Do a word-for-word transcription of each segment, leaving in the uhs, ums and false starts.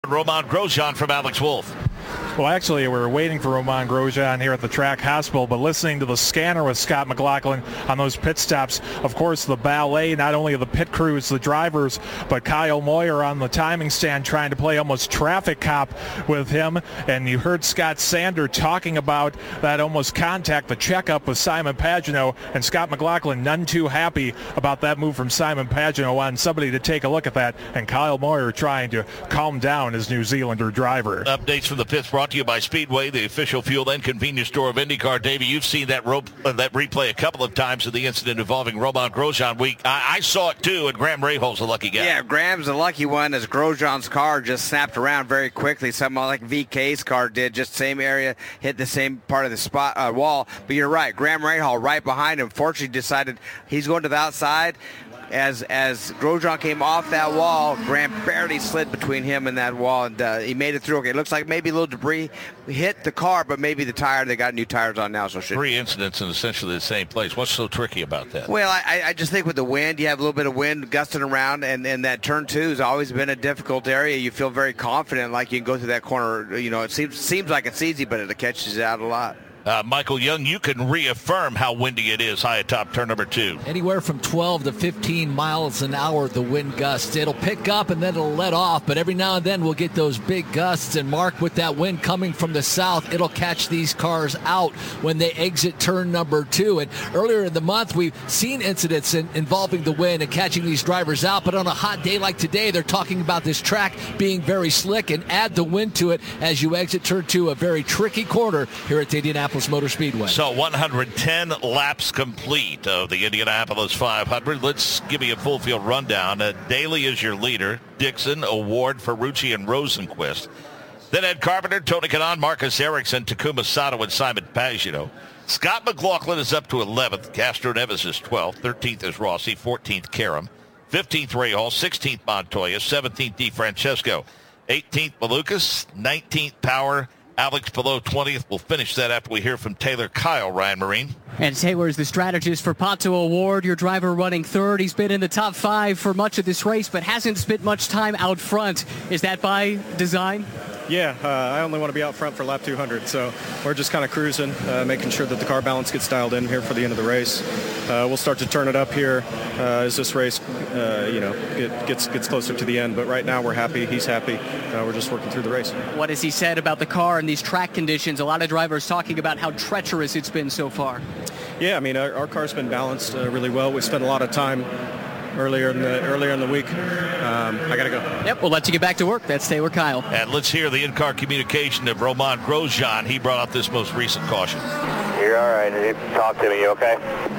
Romain Grosjean from Alex Wolf. Well, actually, we were waiting for Romain Grosjean here at the track hospital, but listening to the scanner with Scott McLaughlin on those pit stops, of course, the ballet, not only of the pit crews, the drivers, but Kyle Moyer on the timing stand trying to play almost traffic cop with him. And you heard Scott Sander talking about that almost contact, the checkup with Simon Pagenaud, and Scott McLaughlin none too happy about that move from Simon Pagenaud. On somebody to take a look at that, and Kyle Moyer trying to calm down his New Zealander driver. Updates from the pits brought to you by Speedway, the official fuel and convenience store of IndyCar. Davey, you've seen that rope, uh, that replay a couple of times of the incident involving Romain Grosjean. We, I, I saw it too, and Graham Rahal's a lucky guy. Yeah, Graham's a lucky one as Grosjean's car just snapped around very quickly, something like V K's car did, just same area, hit the same part of the spot uh, wall. But you're right, Graham Rahal right behind him, fortunately decided he's going to the outside. As as Grosjean came off that wall, Graham barely slid between him and that wall, and uh, he made it through. Okay, it looks like maybe a little debris hit the car, but maybe the tire, they got new tires on now. So should Three incidents in essentially the same place. What's so tricky about that? Well, I, I just think with the wind, you have a little bit of wind gusting around, and, and that turn two has always been a difficult area. You feel very confident, like you can go through that corner. You know, it seems seems like it's easy, but it catches you out a lot. Uh, Michael Young, you can reaffirm how windy it is high atop turn number two. Anywhere from twelve to fifteen miles an hour, the wind gusts. It'll pick up and then it'll let off, but every now and then we'll get those big gusts. And Mark, with that wind coming from the south, it'll catch these cars out when they exit turn number two. And earlier in the month, we've seen incidents in, involving the wind and catching these drivers out. But on a hot day like today, they're talking about this track being very slick, and add the wind to it as you exit turn two, a very tricky corner here at the Indianapolis Motor Speedway. So one hundred ten laps complete of the Indianapolis five hundred. Let's give you a full field rundown. Uh, Daly is your leader. Dixon, Award, Ferrucci, and Rosenquist. Then Ed Carpenter, Tony Kanaan, Marcus Ericsson, Takuma Sato, and Simon Pagenaud. Scott McLaughlin is up to eleventh. Castro Neves is twelfth. thirteenth is Rossi. fourteenth, Karam. fifteenth, Rahal. sixteenth, Montoya. seventeenth, DeFrancesco. eighteenth, Malukas. nineteenth, Power. Alex below twentieth. We'll finish that after we hear from Taylor Kyle. Ryan Marine. And Taylor is the strategist for Pato Award, your driver running third. He's been in the top five for much of this race, but hasn't spent much time out front. Is that by design? Yeah, uh, I only want to be out front for lap two hundred, so we're just kind of cruising, uh, making sure that the car balance gets dialed in here for the end of the race. Uh, we'll start to turn it up here uh, as this race, uh, you know, get, gets gets closer to the end. But right now we're happy. He's happy. Uh, we're just working through the race. What has he said about the car and these track conditions? A lot of drivers talking about how treacherous it's been so far. Yeah, I mean, our, our car's been balanced uh, really well. We spent a lot of time earlier in the earlier in the week. Um, I gotta go. Yep, we'll let you get back to work. That's Taylor Kyle. And let's hear the in-car communication of Romain Grosjean. He brought out this most recent caution. You're all right. Talk to me. You okay?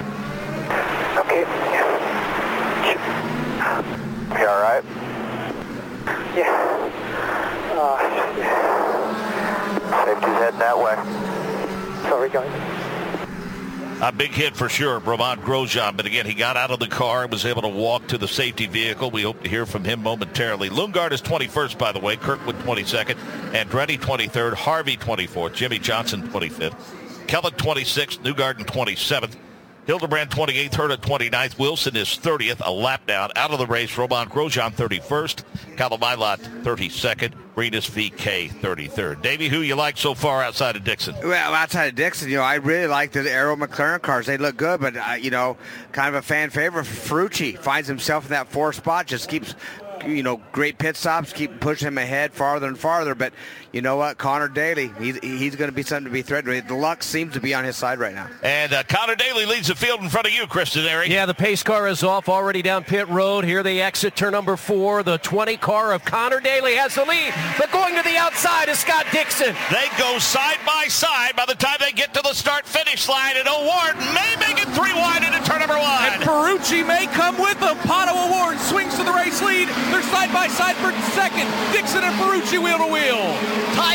Okay. You all right? Yeah. Uh, yeah. Safety's heading that way. Sorry, guys. A big hit for sure, Romain Grosjean. But again, he got out of the car and was able to walk to the safety vehicle. We hope to hear from him momentarily. Lundgaard is twenty-first, by the way. Kirkwood twenty-second. Andretti twenty-third. Harvey twenty-fourth. Jimmy Johnson twenty-fifth. Kellogg twenty-sixth. Newgarden twenty-seventh. Hildebrand twenty-eighth, Herta twenty-ninth. Wilson is thirtieth, a lap down. Out of the race, Romain Grosjean thirty-first. Kalomailot thirty-second. Rinus V K thirty-third. Davey, who you like so far outside of Dixon? Well, outside of Dixon, you know, I really like the Arrow McLaren cars. They look good, but, uh, you know, kind of a fan favorite. Ferrucci finds himself in that fourth spot, just keeps, you know, great pit stops, keep pushing him ahead farther and farther. But you know what? Connor Daly, he's, he's going to be something to be threatened with. The luck seems to be on his side right now. And uh, Connor Daly leads the field in front of you, Kristen Airy. Yeah, the pace car is off already down pit road. Here they exit turn number four. The twenty car of Connor Daly has the lead, but going to the outside is Scott Dixon. They go side by side by the time they get to the start-finish line, and Award may make it three wide into turn number one. And Ferrucci may come with them. Pato Award swings to the race lead. They're side by side for second. Dixon and Ferrucci wheel to wheel. Tight quarter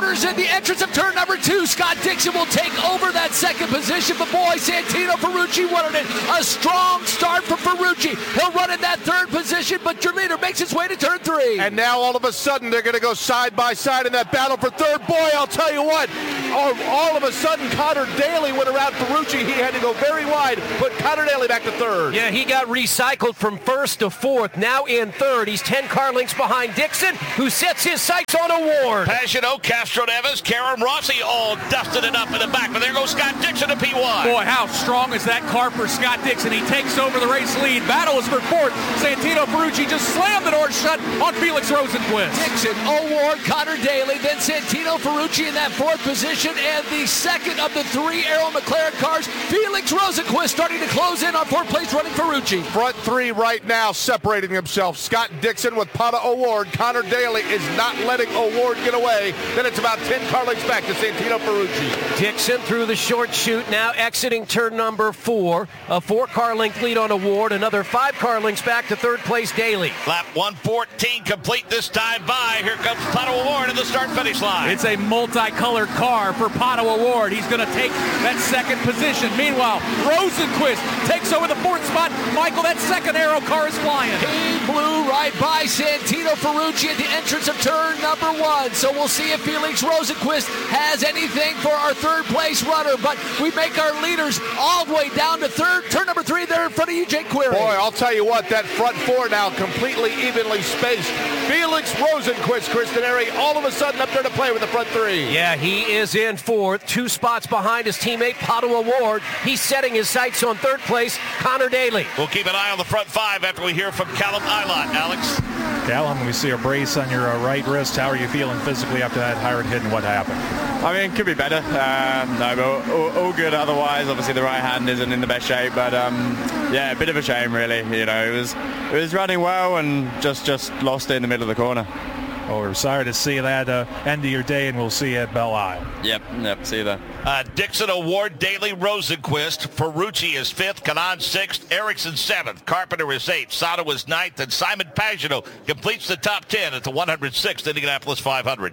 corners in the entrance of turn number two. Scott Dixon will take over that second position, but boy, Santino Ferrucci wanted it. A strong start for Ferrucci. He'll run in that third position, but your leader makes his way to turn three. And now all of a sudden they're going to go side by side in that battle for third. Boy, I'll tell you what, all, all of a sudden Connor Daly went around Ferrucci. He had to go very wide, put Connor Daly back to third. Yeah, he got recycled from first to fourth. Now in third. He's ten car lengths behind Dixon, who sets his sights on Award. Pagano, Castro Neves, Karen Rossi all dusted it up in the back, but there goes Scott Dixon to P one. Boy, how strong is that car for Scott Dixon? He takes over the race lead. Battle is for fourth. Santino Ferrucci just slammed the door shut on Felix Rosenquist. Dixon, Award, Connor Daly, then Santino Ferrucci in that fourth position, and the second of the three Arrow McLaren cars, Felix Rosenquist, starting to close in on fourth place running Ferrucci. Front three right now separating themselves. Scott Dixon with Pato O'Ward. Connor Daly is not letting O'Ward get away. Then it's about ten car lengths back to Santino Ferrucci. Dixon through the short chute, now exiting turn number four. A four car length lead on Award. Another five car lengths back to third place Daly. Lap one fourteen complete this time by. Here comes Pato O'Ward at the start finish line. It's a multicolored car for Pato O'Ward. He's going to take that second position. Meanwhile, Rosenquist takes over the fourth spot. Michael, that second Arrow car is flying. He blew right by Santino Ferrucci at the entrance of turn number one. So we'll see if Felix Rosenquist has anything for our third place runner. But we make our leaders all the way down to third. Turn number three there in front of you, Jake Query. Boy, I'll tell you what, that front four now completely evenly spaced. Felix Rosenquist, Cristianeri, all of a sudden up there to play with the front three. Yeah, he is in fourth, two spots behind his teammate Pato O'Ward. He's setting his sights on third place, Connor Daly. We'll keep an eye on the front five after we hear from Callum Ilott. Alex? Callum, we see a brace on your uh, right wrist. How are you feeling physically after that hard hit and what happened? I mean, could be better. Um, no, but all, all good otherwise. Obviously, the right hand isn't in the best shape, but um, yeah, a bit of a shame, really. You know, it was it was running well and just just lost it in the middle of the corner. Well, we're sorry to see that uh, end of your day, and we'll see you at Belle Isle. Yep, yep, see you there. Uh, Dixon, Award, Daly, Rosenquist. Ferrucci is fifth, Kanaan sixth, Erickson seventh, Carpenter is eighth, Sato is ninth, and Simon Pagano completes the top ten at the one hundred sixth Indianapolis five hundred.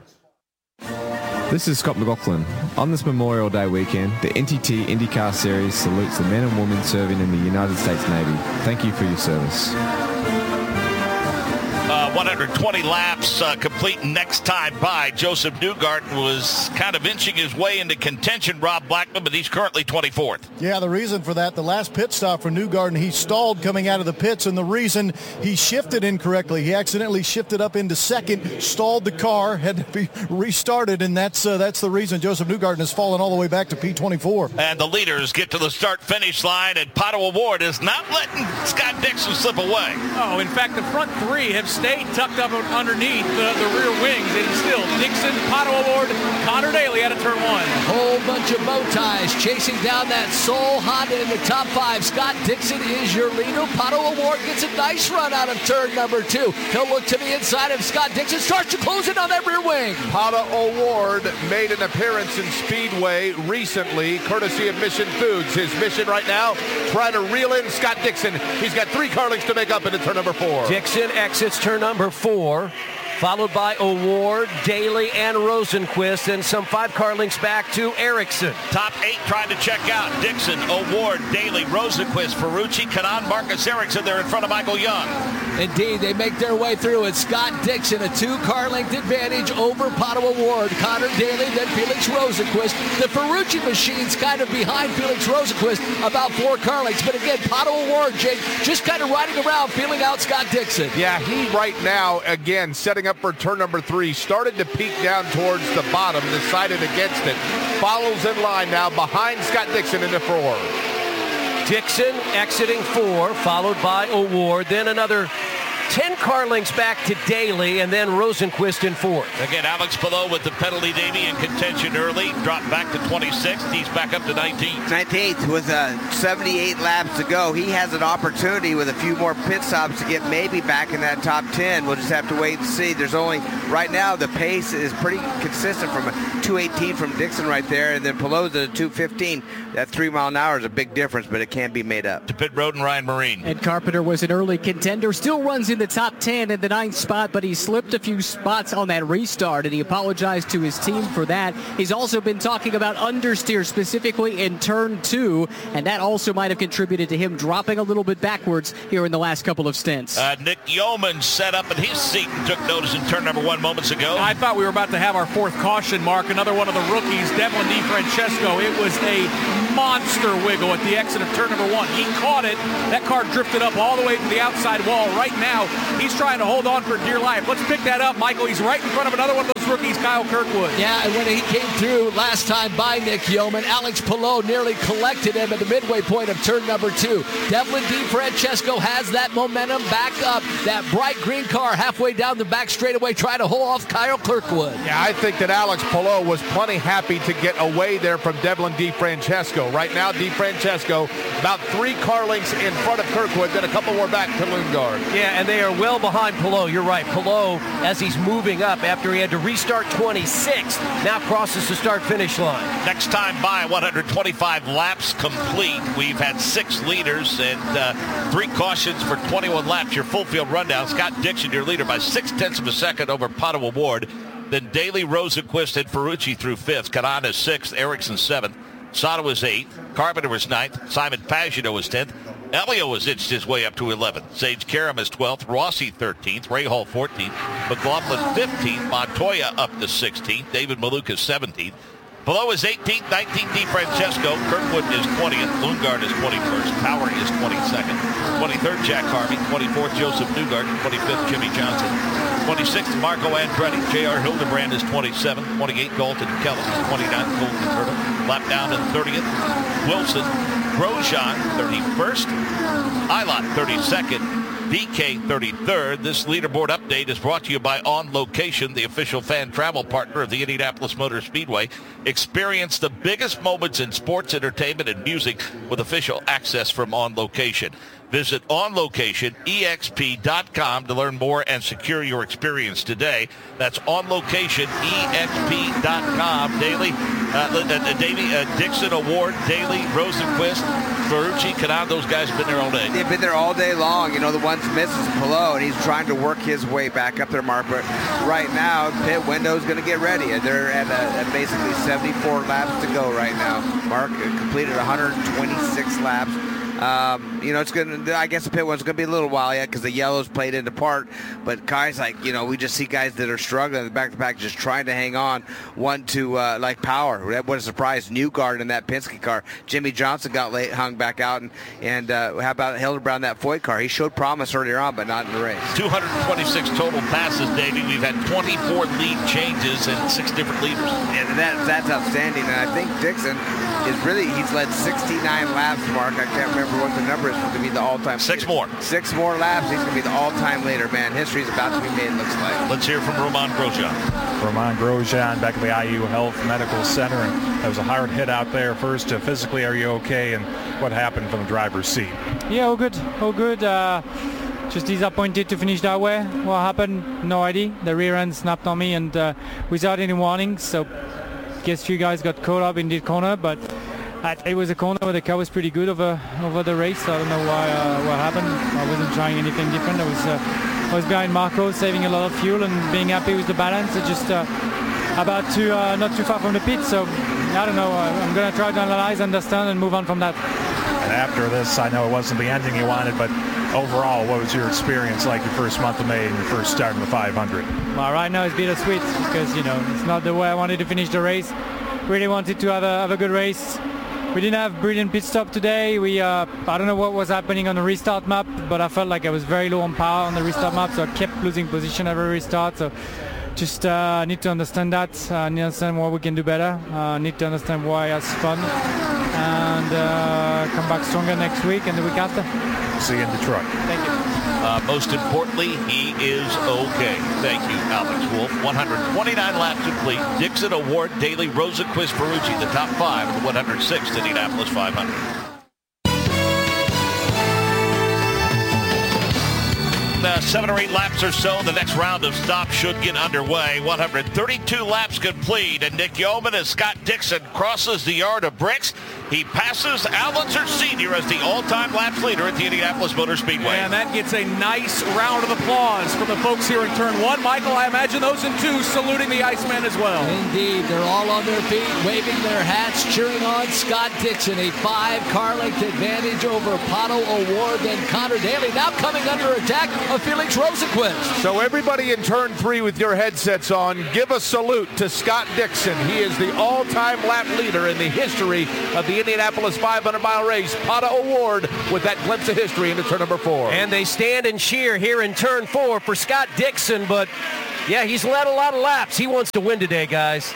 This is Scott McLaughlin. On this Memorial Day weekend, the N T T IndyCar Series salutes the men and women serving in the United States Navy. Thank you for your service. Uh, one hundred twenty laps uh, complete next time by. Joseph Newgarden was kind of inching his way into contention, Rob Blackman, but he's currently twenty-fourth. Yeah, the reason for that, the last pit stop for Newgarden, he stalled coming out of the pits, and the reason he shifted incorrectly. He accidentally shifted up into second, stalled the car, had to be restarted, and that's uh, that's the reason Joseph Newgarden has fallen all the way back to P twenty-four. And the leaders get to the start-finish line, and Pato O'Ward is not letting Scott Dixon slip away. Oh, in fact, the front three have stayed tucked up underneath the, the rear wings, and still Dixon, Pato O'Ward, Connor Daly out of turn one. A whole bunch of bow ties chasing down that Soul Honda in the top five. Scott Dixon is your leader. Pato O'Ward gets a nice run out of turn number two. He'll look to the inside of Scott Dixon, starts to close in on that rear wing. Pato O'Ward made an appearance in Speedway recently, courtesy of Mission Foods. His mission right now, trying to reel in Scott Dixon. He's got three car lengths to make up into turn number four. Dixon exits turn number four, followed by O'Ward, Daly, and Rosenquist, and some five car lengths back to Erickson. Top eight trying to check out. Dixon, O'Ward, Daly, Rosenquist, Ferrucci, Kanaan, Marcus Erickson. They're in front of Michael Young. Indeed, they make their way through it. Scott Dixon, a two-car length advantage over Pato O'Ward. Connor Daly, then Felix Rosenquist. The Ferrucci machine's kind of behind Felix Rosenquist, about four car lengths. But again, Pato O'Ward, Jake, just kind of riding around, feeling out Scott Dixon. Yeah, he right now, again, setting up for turn number three, started to peak down towards the bottom, decided against it. Follows in line now behind Scott Dixon into four. Dixon exiting four, followed by O'Ward, then another ten car lengths back to Daly, and then Rosenquist in fourth. Again, Alex Palou with the penalty Davey in contention early, dropped back to twenty-sixth. He's back up to nineteenth. nineteenth with uh, seventy-eight laps to go. He has an opportunity with a few more pit stops to get maybe back in that top ten. We'll just have to wait and see. There's only, right now, the pace is pretty consistent from a two eighteen from Dixon right there, and then Palou's at a two fifteen. That three mile an hour is a big difference, but it can be made up. To pit road and Ryan Marine. Ed Carpenter was an early contender, still runs in the the top ten in the ninth spot, but he slipped a few spots on that restart, and he apologized to his team for that. He's also been talking about understeer, specifically in turn two, and that also might have contributed to him dropping a little bit backwards here in the last couple of stints. Uh, Nick Yeoman set up in his seat and took notice in turn number one moments ago. I thought we were about to have our fourth caution, Mark. Another one of the rookies, Devlin DiFrancesco. It was a monster wiggle at the exit of turn number one. He caught it. That car drifted up all the way to the outside wall. Right now, he's trying to hold on for dear life. Let's pick that up, Michael. He's right in front of another one of those rookies, Kyle Kirkwood. Yeah, and when he came through last time by Nick Yeoman, Alex Palou nearly collected him at the midway point of turn number two. Devlin DiFrancesco has that momentum back up. That bright green car halfway down the back straightaway trying to hold off Kyle Kirkwood. Yeah, I think that Alex Palou was plenty happy to get away there from Devlin DiFrancesco. Right now, DiFrancesco about three car lengths in front of Kirkwood, then a couple more back to Lundgaard. Yeah, and they are well behind Palou. You're right. Palou, as he's moving up after he had to restart twenty-sixth, now crosses the start-finish line. Next time by, one hundred twenty-five laps complete. We've had six leaders and uh, three cautions for twenty-one laps. Your full field rundown. Scott Dixon, your leader by six-tenths of a second over Pato O'Ward. Then Daly, Rosenquist, and Ferrucci through fifth. Kanana is sixth. Ericsson seventh. Sato was eighth. Carpenter was ninth. Simon Pagino was tenth. Elio has inched his way up to eleventh. Sage Karam is twelfth. Rossi thirteenth. Ray Hall fourteenth. McLaughlin fifteenth. Montoya up to sixteenth. David Maluka seventeenth. Below is eighteenth. nineteenth DiFrancesco. Kirkwood is twentieth. Lundgaard is twenty-first. Power is twenty-second. twenty-third Jack Harvey. twenty-fourth Joseph Newgarden. twenty-fifth Jimmy Johnson. twenty-sixth Marco Andretti. J R Hildebrand is twenty-seventh. twenty-eighth Dalton Kellogg. twenty-ninth Colton Turtle. Lap down in thirtieth. Wilson. Grosjean thirty-first. Eilert thirty-second. D K thirty-third. This leaderboard update is brought to you by On Location, the official fan travel partner of the Indianapolis Motor Speedway. Experience the biggest moments in sports, entertainment, and music with official access from On Location. Visit On Location E X P dot com to learn more and secure your experience today. That's On Location E X P dot com. Daly, uh, uh, Davey, uh, Dixon, Award, Daly, Rosenquist, Ferrucci, Kanaan, those guys have been there all day. They've been there all day long. You know, the ones missed is Palou, and he's trying to work his way back up there, Mark. But right now, pit window is going to get ready. They're at, a, at basically seventy-four laps to go right now. Mark completed one hundred twenty-six laps. Um, you know, it's going to, I guess the pit one's going to be a little while yet because the yellows played into part. But guys like, you know, we just see guys that are struggling back to back, just trying to hang on. One to, uh, like, Power. That was a surprise. Newgarden in that Penske car. Jimmy Johnson got late, hung back out. And, and uh, how about Hildebrand, that Foyt car? He showed promise earlier on, but not in the race. two hundred twenty-six total passes, Davey. We've had twenty-four lead changes and six different leaders. And that, that's outstanding. And I think Dixon is really, he's led sixty-nine laps, Mark. I can't remember what the number is to be the all-time Six leader. more. Six more laps. He's going to be the all-time leader, man. History's about to be made, looks like. Let's hear from Romain Grosjean. Romain Grosjean back at the I U Health Medical Center. And there was a hard hit out there. First, uh, physically, are you okay? And what happened from the driver's seat? Yeah, all good. All good. Uh, just disappointed to finish that way. What happened? No idea. The rear end snapped on me and uh, without any warning. So guess you guys got caught up in the corner, but it was a corner where the car was pretty good over over the race. So I don't know why uh, what happened. I wasn't trying anything different. I was uh, I was behind Marco, saving a lot of fuel and being happy with the balance. It's just uh, about to uh, not too far from the pit. So I don't know. I'm gonna try to analyze, understand, and move on from that. And after this, I know it wasn't the ending you wanted, but overall, what was your experience like your first month of May and your first start in the five hundred? Well, right now it's bittersweet because you know it's not the way I wanted to finish the race. Really wanted to have a have a good race. We didn't have brilliant pit stop today. We uh, I don't know what was happening on the restart map, but I felt like I was very low on power on the restart map, so I kept losing position every restart. So just uh, need to understand that. I uh, need to understand what we can do better. I uh, need to understand why it's fun, and uh, come back stronger next week and the week after. See you in Detroit. Thank you. Uh, most importantly, he is okay. Thank you, Alex Wolf. one hundred twenty-nine laps complete. Dixon, Award, Daly, Rosenquist, Ferrucci, the top five of the one hundred sixth Indianapolis five hundred. Uh, seven or eight laps or so, the next round of stops should get underway. one hundred thirty-two laps complete, and Nick Yeoman and Scott Dixon crosses the yard of bricks. He passes Al Unser Senior as the all-time laps leader at the Indianapolis Motor Speedway. And that gets a nice round of applause from the folks here in turn one. Michael, I imagine those in two saluting the Iceman as well. Indeed. They're all on their feet, waving their hats, cheering on Scott Dixon. A five-car length advantage over Pato O'Ward, then Connor Daly. Now coming under attack of Felix Rosenqvist. So everybody in turn three with your headsets on, give a salute to Scott Dixon. He is the all-time lap leader in the history of the Indianapolis five hundred mile race. Pato O'Ward with that glimpse of history into turn number four. And they stand and cheer here in turn four for Scott Dixon, but yeah, he's led a lot of laps. He wants to win today, guys.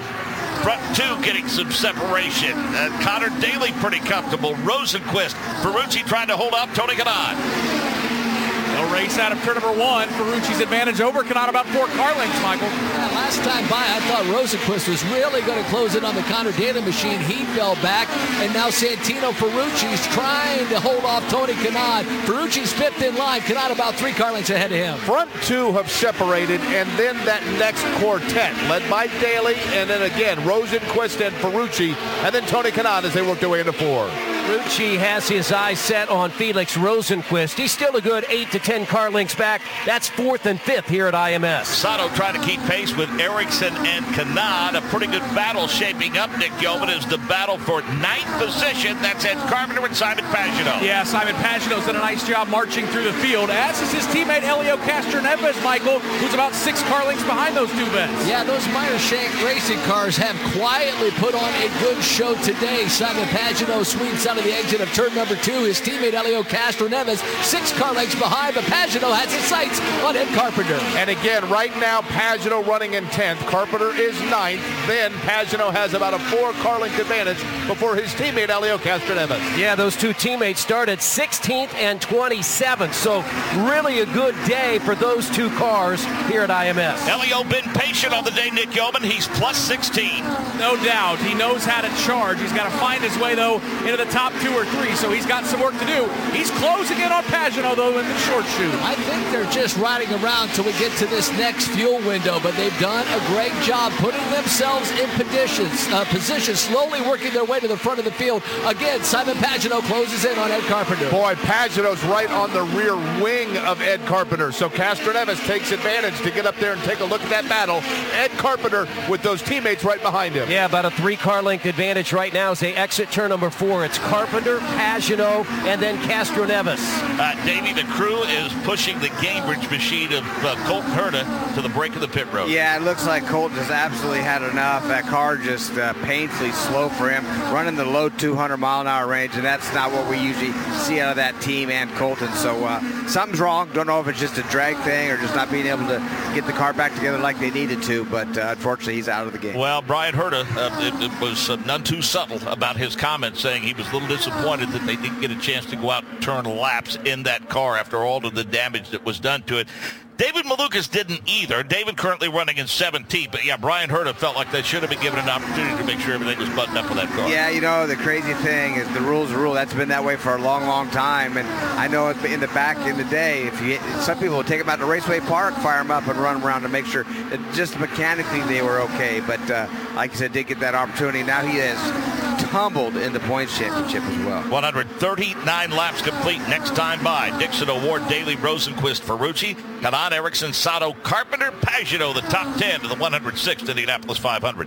Front two getting some separation. Uh, Connor Daly pretty comfortable. Rosenqvist, Ferrucci trying to hold off Tony Kanaan. They'll race out of turn number one. Ferrucci's advantage over Kanaan about four car lengths, Michael. Yeah, last time by, I thought Rosenqvist was really going to close in on the Connor Daly machine. He fell back, and now Santino Ferrucci's trying to hold off Tony Kanaan. Ferrucci's fifth in line. Kanaan about three car lengths ahead of him. Front two have separated, and then that next quartet, led by Daly, and then again, Rosenqvist and Ferrucci, and then Tony Kanaan as they work their way into four. Ferrucci has his eyes set on Felix Rosenqvist. He's still a good eight to ten car lengths back. That's fourth and fifth here at I M S. Sato trying to keep pace with Ericsson and Kanaan. A pretty good battle shaping up, Nick Yeoman, is the battle for ninth position. That's Ed Carpenter and Simon Pagenaud. Yeah, Simon Pagenaud's done a nice job marching through the field, as is his teammate Helio Castroneves, Michael, who's about six car lengths behind those two vets. Yeah, those Meyer Shank racing cars have quietly put on a good show today. Simon Pagenaud sweeps out of the exit of turn number two. His teammate Helio Castroneves, six car lengths behind, but Pagenaud has his sights on Ed Carpenter. And again, right now, Pagenaud running in tenth. Carpenter is ninth. Then Pagenaud has about a four car length advantage before his teammate Helio Castroneves. Yeah, those two teammates started sixteenth and twenty-seventh. So really a good day for those two cars here at I M S. Helio been patient on the day, Nick Yeoman. He's plus sixteen. No doubt. He knows how to charge. He's got to find his way, though, into the top two or three, so he's got some work to do. He's closing in on Pagenaud, though, in the short shoot. I think they're just riding around till we get to this next fuel window, but they've done a great job putting themselves in positions, uh, position, slowly working their way to the front of the field. Again, Simon Pagenaud closes in on Ed Carpenter. Boy, Pagenaud's right on the rear wing of Ed Carpenter, so Castroneves takes advantage to get up there and take a look at that battle. Ed Carpenter with those teammates right behind him. Yeah, about a three car length advantage right now as they exit turn number four. It's Carpenter, Pagenaud, and then Castroneves. Uh, Davey, the crew is pushing the Gainbridge machine of uh, Colton Herta to the break of the pit road. Yeah, it looks like Colton has absolutely had enough. That car just uh, painfully slow for him, running the low two hundred mile an hour range, and that's not what we usually see out of that team and Colton. So uh, something's wrong. Don't know if it's just a drag thing or just not being able to get the car back together like they needed to, but uh, unfortunately he's out of the game. Well, Brian Herta, uh, it, it was uh, none too subtle about his comments, saying he was a little disappointed that they didn't get a chance to go out and turn laps in that car after all of the damage that was done to it. David Malukas didn't either. David currently running in seventeenth, but yeah, Brian Herta felt like they should have been given an opportunity to make sure everything was buttoned up with that car. Yeah, you know, the crazy thing is the rule's a rule. That's been that way for a long, long time, and I know in the back in the day, if you some people will take them out to Raceway Park, fire them up, and run them around to make sure that just mechanically they were okay, but uh, like I said, did get that opportunity. Now he has tumbled in the points championship as well. one hundred thirty-nine laps complete. Next time by, Dixon, O'Ward, Daly, Rosenqvist, Ferrucci, Kanaan, Ericsson, Sato, Carpenter, Pagenaud, the top ten to the one hundred sixth Indianapolis five hundred.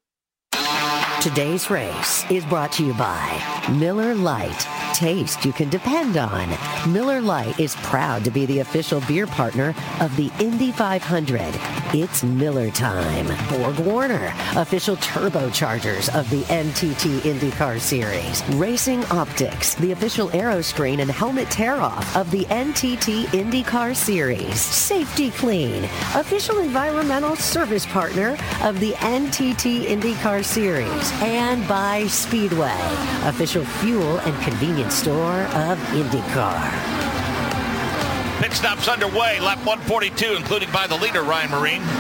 Today's race is brought to you by Miller Lite. Taste you can depend on. Miller Lite is proud to be the official beer partner of the Indy five hundred. It's Miller time. Borg Warner, official turbochargers of the N T T IndyCar Series. Racing Optics, the official aero screen and helmet tear-off of the N T T IndyCar Series. Safety Clean, official environmental service partner of the N T T IndyCar Series. And by Speedway, official fuel and convenience store of IndyCar. Pit stops underway, lap one forty-two, including by the leader, Ryan Marine.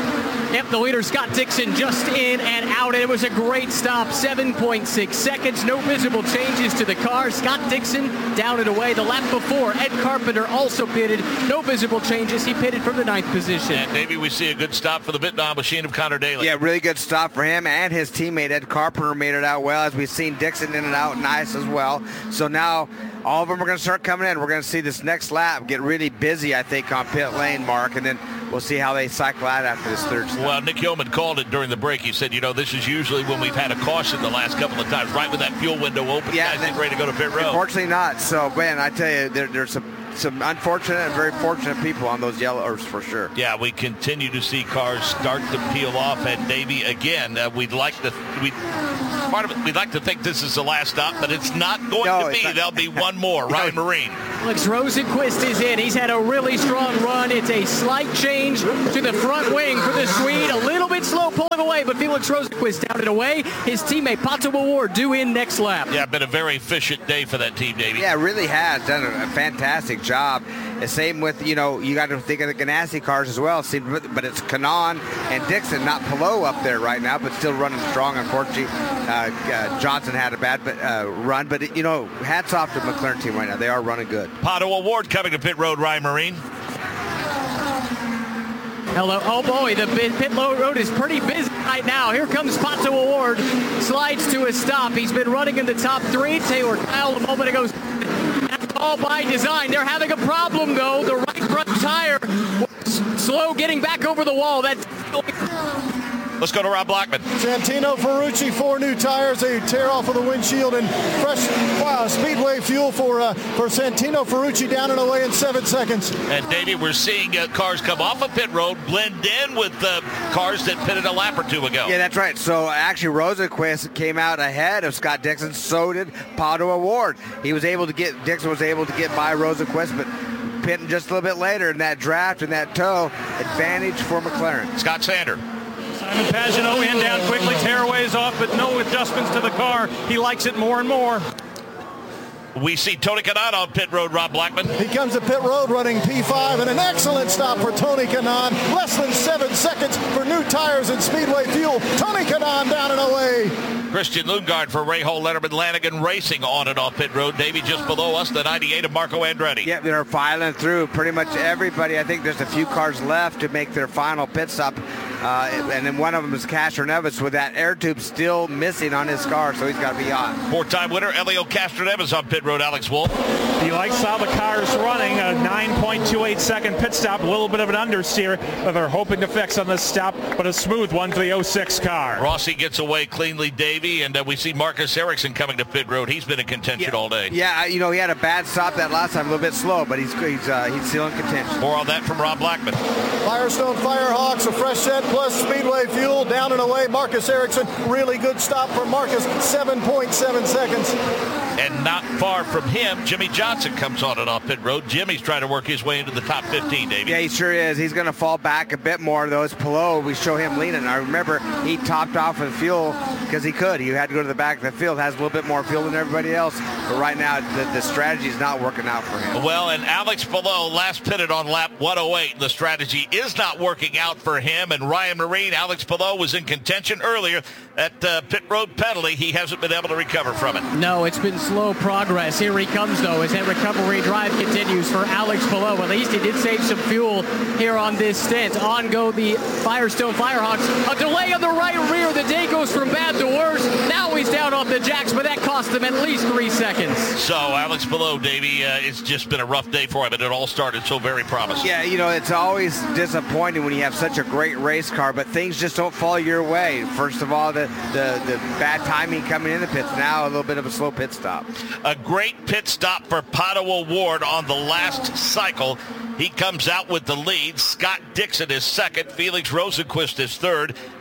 Yep, the leader, Scott Dixon, just in and out. And it was a great stop. seven point six seconds. No visible changes to the car. Scott Dixon down and away. The lap before, Ed Carpenter also pitted. No visible changes. He pitted from the ninth position. And maybe we see a good stop for the Bitnall machine of Connor Daly. Yeah, really good stop for him, and his teammate Ed Carpenter made it out well, as we've seen Dixon in and out nice as well. So now all of them are going to start coming in. We're going to see this next lap get really busy, I think, on pit lane, Mark, and then we'll see how they cycle out after this third stop. Well, Nick Yeoman called it during the break. He said, you know, this is usually when we've had a caution the last couple of times, right when that fuel window open, yeah, guys getting ready to go to pit road. Unfortunately not. So, man, I tell you, there, there's some some unfortunate and very fortunate people on those yellows for sure. Yeah, we continue to see cars start to peel off. And Davey, again, uh, we'd like to we part of it, we'd like to think this is the last stop, but it's not going no, to be. There'll be one more. Ryan Marine. Alex Rosenquist is in. He's had a really strong run. It's a slight change to the front wing for the Swede. A little bit slow pulling away, but Felix Rosenquist down and away. His teammate Pato O'Ward due in next lap. Yeah, been a very efficient day for that team, Davey. Yeah, really has done a, a fantastic job. The same with, you know, you got to think of the Ganassi cars as well. But it's Kanaan and Dixon, not Palou up there right now, but still running strong. Unfortunately, uh, uh, Johnson had a bad uh, run. But, it, you know, hats off to the McLaren team right now. They are running good. Pato O'Ward coming to pit road, Ryan Marine. Hello. Oh, boy, the pit road is pretty busy right now. Here comes Pato O'Ward. Slides to a stop. He's been running in the top three. Taylor Kyle a moment ago. That's all by design. They're having a problem, though. The right front tire was slow getting back over the wall. That's... Let's go to Rob Blackman. Santino Ferrucci, four new tires. They tear off of the windshield, and fresh wow, Speedway fuel for uh, for Santino Ferrucci down and away in seven seconds. And, Davey, we're seeing uh, cars come off of pit road, blend in with uh, cars that pitted a lap or two ago. Yeah, that's right. So, actually, Rosenquist came out ahead of Scott Dixon. So did Pato O'Ward. He was able to get, Dixon was able to get by Rosenquist, but pitting just a little bit later in that draft and that tow, advantage for McLaren. Scott Sander. Simon Pagenaud in down quickly, tearaways off, but no adjustments to the car. He likes it more and more. We see Tony Kanaan on pit road, Rob Blackman. He comes to pit road running P five, and an excellent stop for Tony Kanaan. Less than seven seconds for new tires and Speedway fuel. Tony Kanaan down and away. Christian Lundgaard for Rahal Letterman Lanigan Racing on and off pit road. Davey, just below us, the ninety-eight of Marco Andretti. Yeah, they're filing through pretty much everybody. I think there's a few cars left to make their final pit stop. Uh, and then one of them is Castroneves with that air tube still missing on his car, so he's got to be on. Four-time winner Elio Castroneves on pit road, Alex Wolff. He likes how the car is running. A nine point two eight second pit stop, a little bit of an understeer that they're hoping to fix on this stop, but a smooth one for the oh six car. Rossi gets away cleanly, Davey, and uh, we see Marcus Ericsson coming to pit road. He's been in contention yeah. all day. Yeah, you know, he had a bad stop that last time, a little bit slow, but he's he's, uh, he's still in contention. More on that from Rob Blackman. Firestone Firehawks, a fresh set plus Speedway fuel down and away. Marcus Ericsson, really good stop for Marcus, seven point seven seconds. And not far from him, Jimmy Johnson comes on and off pit road. Jimmy's trying to work his way into the top fifteen, Davey. Yeah, he sure is. He's going to fall back a bit more, though. It's Palou. We show him leaning. I remember he topped off with fuel because he could. He had to go to the back of the field, has a little bit more fuel than everybody else. But right now, the, the strategy is not working out for him. Well, and Alex Palou last pitted on lap one oh eight. The strategy is not working out for him. And Ryan Marine, Alex Palou was in contention earlier. That uh, pit road penalty, he hasn't been able to recover from it. No, it's been slow progress. Here he comes, though, as that recovery drive continues for Alex Palou. At least he did save some fuel here on this stint. On go the Firestone Firehawks. A delay on the right rear. The day goes from bad to worse. Now he's down off the jacks, but that cost him at least three seconds. So, Alex Palou, Davey, uh, it's just been a rough day for him, and it all started so very promising. Yeah, you know, it's always disappointing when you have such a great race car, but things just don't fall your way. First of all, the, the, the bad timing coming in the pits. Now a little bit of a slow pit stop. A great pit stop for Pato O'Ward on the last cycle. He comes out with the lead. Scott Dixon is second. Felix Rosenquist is third.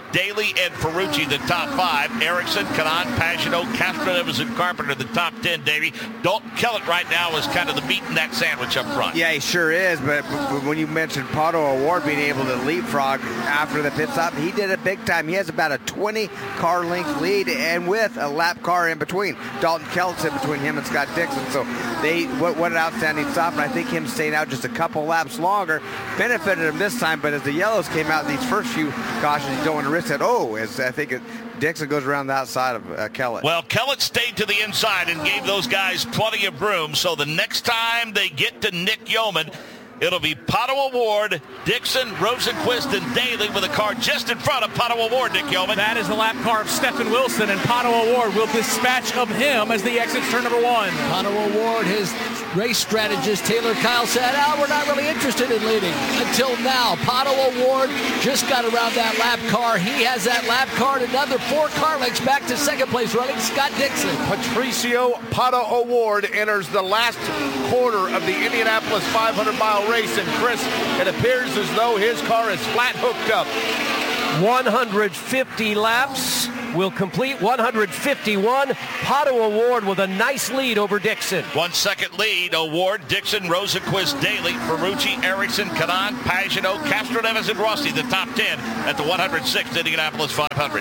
Daly, and Ferrucci, the top five. Erickson, Kanaan, Pagano, Castro, Evans, and Carpenter, the top ten, Davey. Dalton Kellett right now is kind of the meat in that sandwich up front. Yeah, he sure is, but when you mentioned Pato O'Ward being able to leapfrog after the pit stop, he did it big time. He has about a twenty car length lead, and with a lap car in between. Dalton Kellett's in between him and Scott Dixon, so they what, what an outstanding stop, and I think him staying out just a couple laps longer benefited him this time, but as the yellows came out in these first few cautions, you don't want to risk it. Oh, as I think it, Dixon goes around the outside of uh, Kellett. Well, Kellett stayed to the inside and gave those guys plenty of room, so the next time they get to Nick Yeoman, it'll be Pato O'Ward, Dixon, Rosenquist, and Daly with a car just in front of Pato O'Ward, Nick Yeoman. That is the lap car of Stephen Wilson, and Pato O'Ward will dispatch of him as the exits turn number one. Pato O'Ward, his race strategist Taylor Kyle said, oh, we're not really interested in leading. Until now, Pato O'Ward just got around that lap car. He has that lap car and another four car lengths back to second place running Scott Dixon. Patricio Pato O'Ward enters the last quarter of the Indianapolis five hundred mile race, and Chris, it appears as though his car is flat hooked up. one hundred fifty laps will complete, one hundred fifty-one. Pato O'Ward with a nice lead over Dixon. One second lead, O'Ward, Dixon, Rosenquist, Daly, Ferrucci, Erickson, Kanaan, Pagano, Castro, Evans, and Rossi, the top ten at the one hundred sixth Indianapolis five hundred.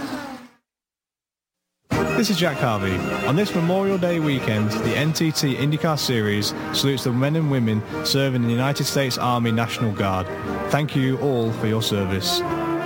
This is Jack Harvey. On this Memorial Day weekend, the N T T IndyCar Series salutes the men and women serving in the United States Army National Guard. Thank you all for your service.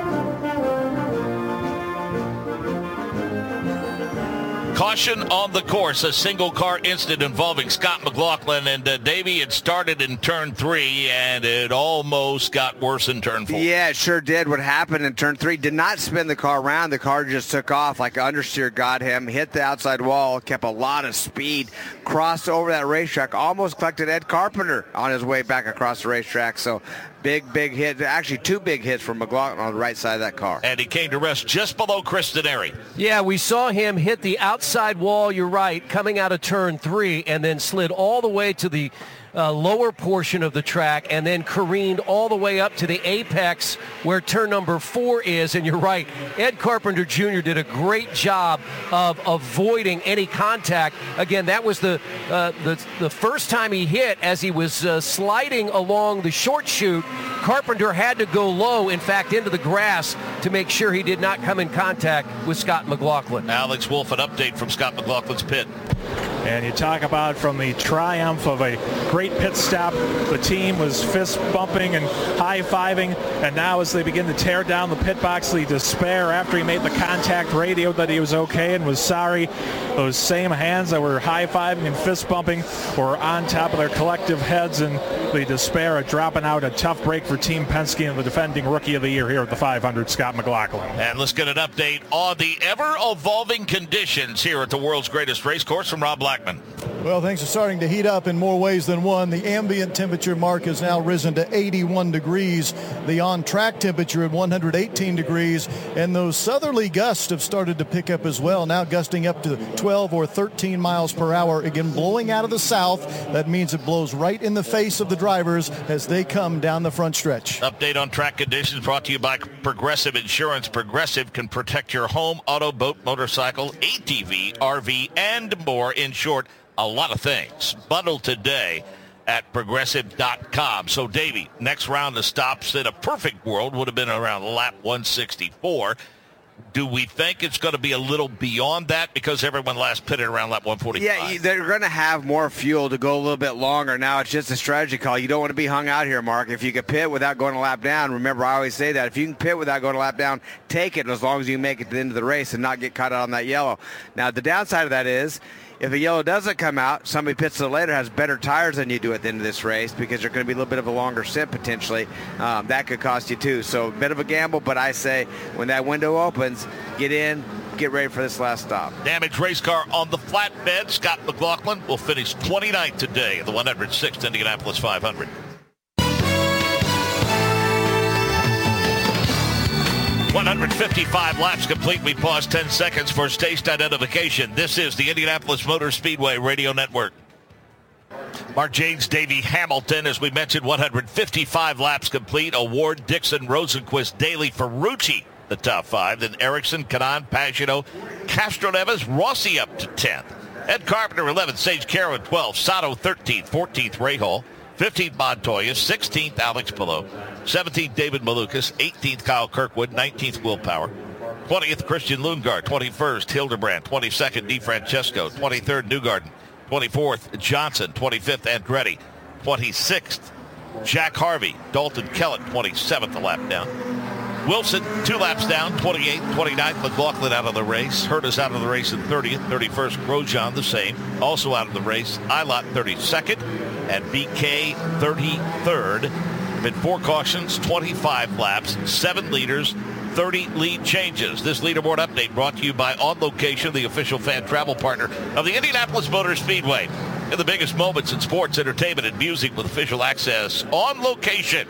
Caution on the course, a single car incident involving Scott McLaughlin, and uh, Davey, it started in turn three and it almost got worse in turn four. Yeah, it sure did. What happened in turn three did not spin the car around. The car just took off like understeer got him, hit the outside wall, kept a lot of speed, crossed over that racetrack, almost collected Ed Carpenter on his way back across the racetrack. So big, big hit. Actually, two big hits from McLaughlin on the right side of that car. And he came to rest just below Chris Denari. Yeah, we saw him hit the outside wall, you're right, coming out of turn three, and then slid all the way to the uh, lower portion of the track, and then careened all the way up to the apex where turn number four is. And you're right, Ed Carpenter Junior did a great job of avoiding any contact. Again, that was the uh, the, the first time he hit as he was uh, sliding along the short chute. Carpenter had to go low, in fact, into the grass to make sure he did not come in contact with Scott McLaughlin. Alex Wolf, an update from Scott McLaughlin's pit. And you talk about from the triumph of a great pit stop, the team was fist bumping and high-fiving, and now as they begin to tear down the pit box, the despair after he made the contact radio that he was okay and was sorry. Those same hands that were high-fiving and fist bumping were on top of their collective heads, and the despair of dropping out. A tough break for Team Penske and the defending Rookie of the Year here at the five hundred, Scott McLaughlin. And let's get an update on the ever-evolving conditions here at the world's greatest race course from Rob Blackman. Well, things are starting to heat up in more ways than one. The ambient temperature mark has now risen to eighty-one degrees. The on-track temperature at one hundred eighteen degrees. And those southerly gusts have started to pick up as well, now gusting up to twelve or thirteen miles per hour. Again, blowing out of the south. That means it blows right in the face of the drivers as they come down the front stretch. Update on track conditions brought to you by Progressive Insurance. Progressive can protect your home, auto, boat, motorcycle, A T V, R V, and more. In short, a lot of things. Bundle today at progressive dot com. So, Davey, next round of stops in a perfect world would have been around lap one sixty-four. Do we think it's going to be a little beyond that because everyone last pitted around lap one forty-five? Yeah, they're going to have more fuel to go a little bit longer. Now it's just a strategy call. You don't want to be hung out here, Mark. If you can pit without going a lap down, remember I always say that. If you can pit without going a lap down, take it as long as you make it to the end of the race and not get caught out on that yellow. Now the downside of that is if a yellow doesn't come out, somebody pits it later, has better tires than you do at the end of this race because they're going to be a little bit of a longer stint potentially. Um, that could cost you too. So a bit of a gamble, but I say when that window opens, get in, get ready for this last stop. Damaged race car on the flatbed. Scott McLaughlin will finish twenty-ninth today at the one hundred sixth Indianapolis five hundred. one hundred fifty-five laps complete. We pause ten seconds for station identification. This is the Indianapolis Motor Speedway Radio Network. Mark Janes, Davey Hamilton, as we mentioned, one hundred fifty-five laps complete. O'Ward, Dixon, Rosenquist, Daly, Ferrucci the top five. Then Ericsson, Kanan, Pagano, Castroneves, Rossi up to tenth. Ed Carpenter, eleventh. Sage Caro, twelfth. Sato, thirteenth. fourteenth, Rahal. fifteenth, Montoya. sixteenth, Alex Palou. seventeenth, David Malukas. eighteenth, Kyle Kirkwood. nineteenth, Will Power. twentieth, Christian Lundgaard. twenty-first, Hildebrand. twenty-second, DeFrancesco. twenty-third, Newgarden. twenty-fourth, Johnson. twenty-fifth, Andretti. twenty-sixth, Jack Harvey. Dalton Kellett, twenty-seventh, a lap down. Wilson, two laps down, twenty-eighth, twenty-ninth, McLaughlin out of the race. Hurta's out of the race in thirtieth, thirty-first, Grosjean the same, also out of the race. Ilott thirty-second, and B K thirty-third. Been four cautions, twenty-five laps, seven leaders, thirty lead changes. This leaderboard update brought to you by On Location, the official fan travel partner of the Indianapolis Motor Speedway. In the biggest moments in sports, entertainment, and music with official access. On Location.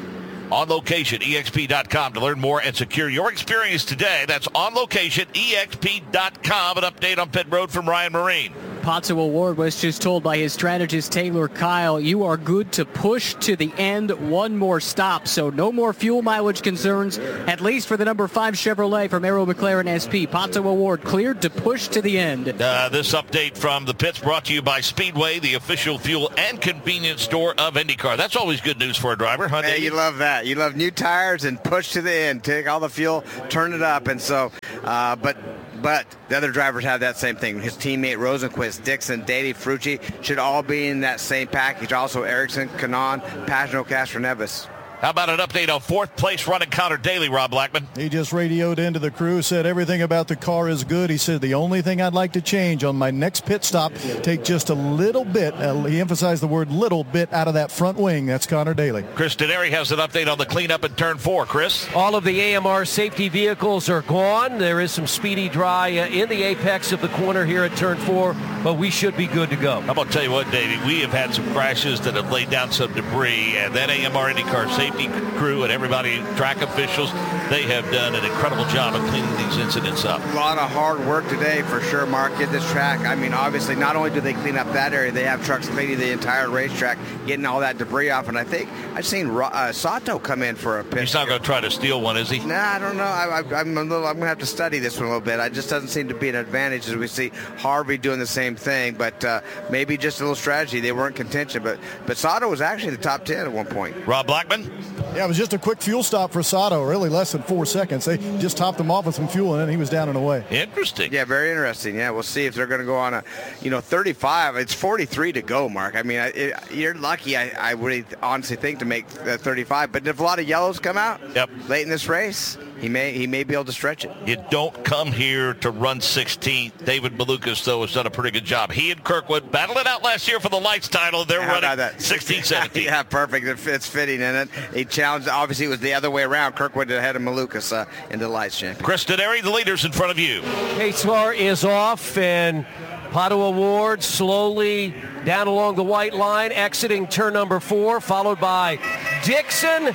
On Location, E X P dot com to learn more and secure your experience today. That's On Location, E X P dot com. An update on pit road from Ryan Marine. Pato O'Ward was just told by his strategist Taylor Kyle, you are good to push to the end, one more stop. So no more fuel mileage concerns, at least for the number five Chevrolet from Arrow McLaren S P. Pato O'Ward cleared to push to the end. Uh, this update from the pits brought to you by Speedway, the official fuel and convenience store of IndyCar. That's always good news for a driver, huh? Hey, you love that. You love new tires and push to the end. Take all the fuel, turn it up. And so, uh, but But the other drivers have that same thing. His teammate Rosenquist, Dixon, Daly, Frucci should all be in that same package. Also Ericsson, Kanan, Pagano, Castroneves. How about an update on fourth place running Connor Daly, Rob Blackman? He just radioed into the crew, said everything about the car is good. He said the only thing I'd like to change on my next pit stop, take just a little bit, uh, he emphasized the word little bit, out of that front wing. That's Connor Daly. Chris Denary has an update on the cleanup in turn four. Chris? All of the A M R safety vehicles are gone. There is some speedy dry uh, in the apex of the corner here at turn four, but we should be good to go. I'm going to tell you what, Davey, we have had some crashes that have laid down some debris, and that A M R IndyCar safety crew and everybody, track officials, they have done an incredible job of cleaning these incidents up. A lot of hard work today for sure, Mark, at this track. I mean, obviously, not only do they clean up that area, they have trucks cleaning the entire racetrack, getting all that debris off. And I think I've seen uh, Sato come in for a pit. He's not going to try to steal one, is he? Nah, I don't know. I, I, I'm a little. I'm going to have to study this one a little bit. It just doesn't seem to be an advantage as we see Harvey doing the same thing. But uh, maybe just a little strategy. They weren't contention, but but Sato was actually the top ten at one point. Rob Blackman? Yeah, it was just a quick fuel stop for Sato, really less than four seconds. They just topped him off with some fuel, and then he was down and away. Interesting. Yeah, very interesting. Yeah, we'll see if they're going to go on a, you know, thirty-five. It's forty-three to go, Mark. I mean, I, it, you're lucky, I, I would honestly think, to make uh, thirty-five. But if a lot of yellows come out yep. late in this race, he may he may be able to stretch it. You don't come here to run sixteenth. David Malukas, though, has done a pretty good job. He and Kirkwood battled it out last year for the Lights title. They're How running sixteen seventeen. Yeah, perfect. It's fitting in it. He challenged, obviously, it was the other way around. Kirkwood ahead of Malukas uh, in the Lights champion. Chris Denary, the leaders in front of you. Pace car is off, and Pato O'Ward slowly down along the white line, exiting turn number four, followed by Dixon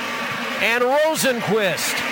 and Rosenquist.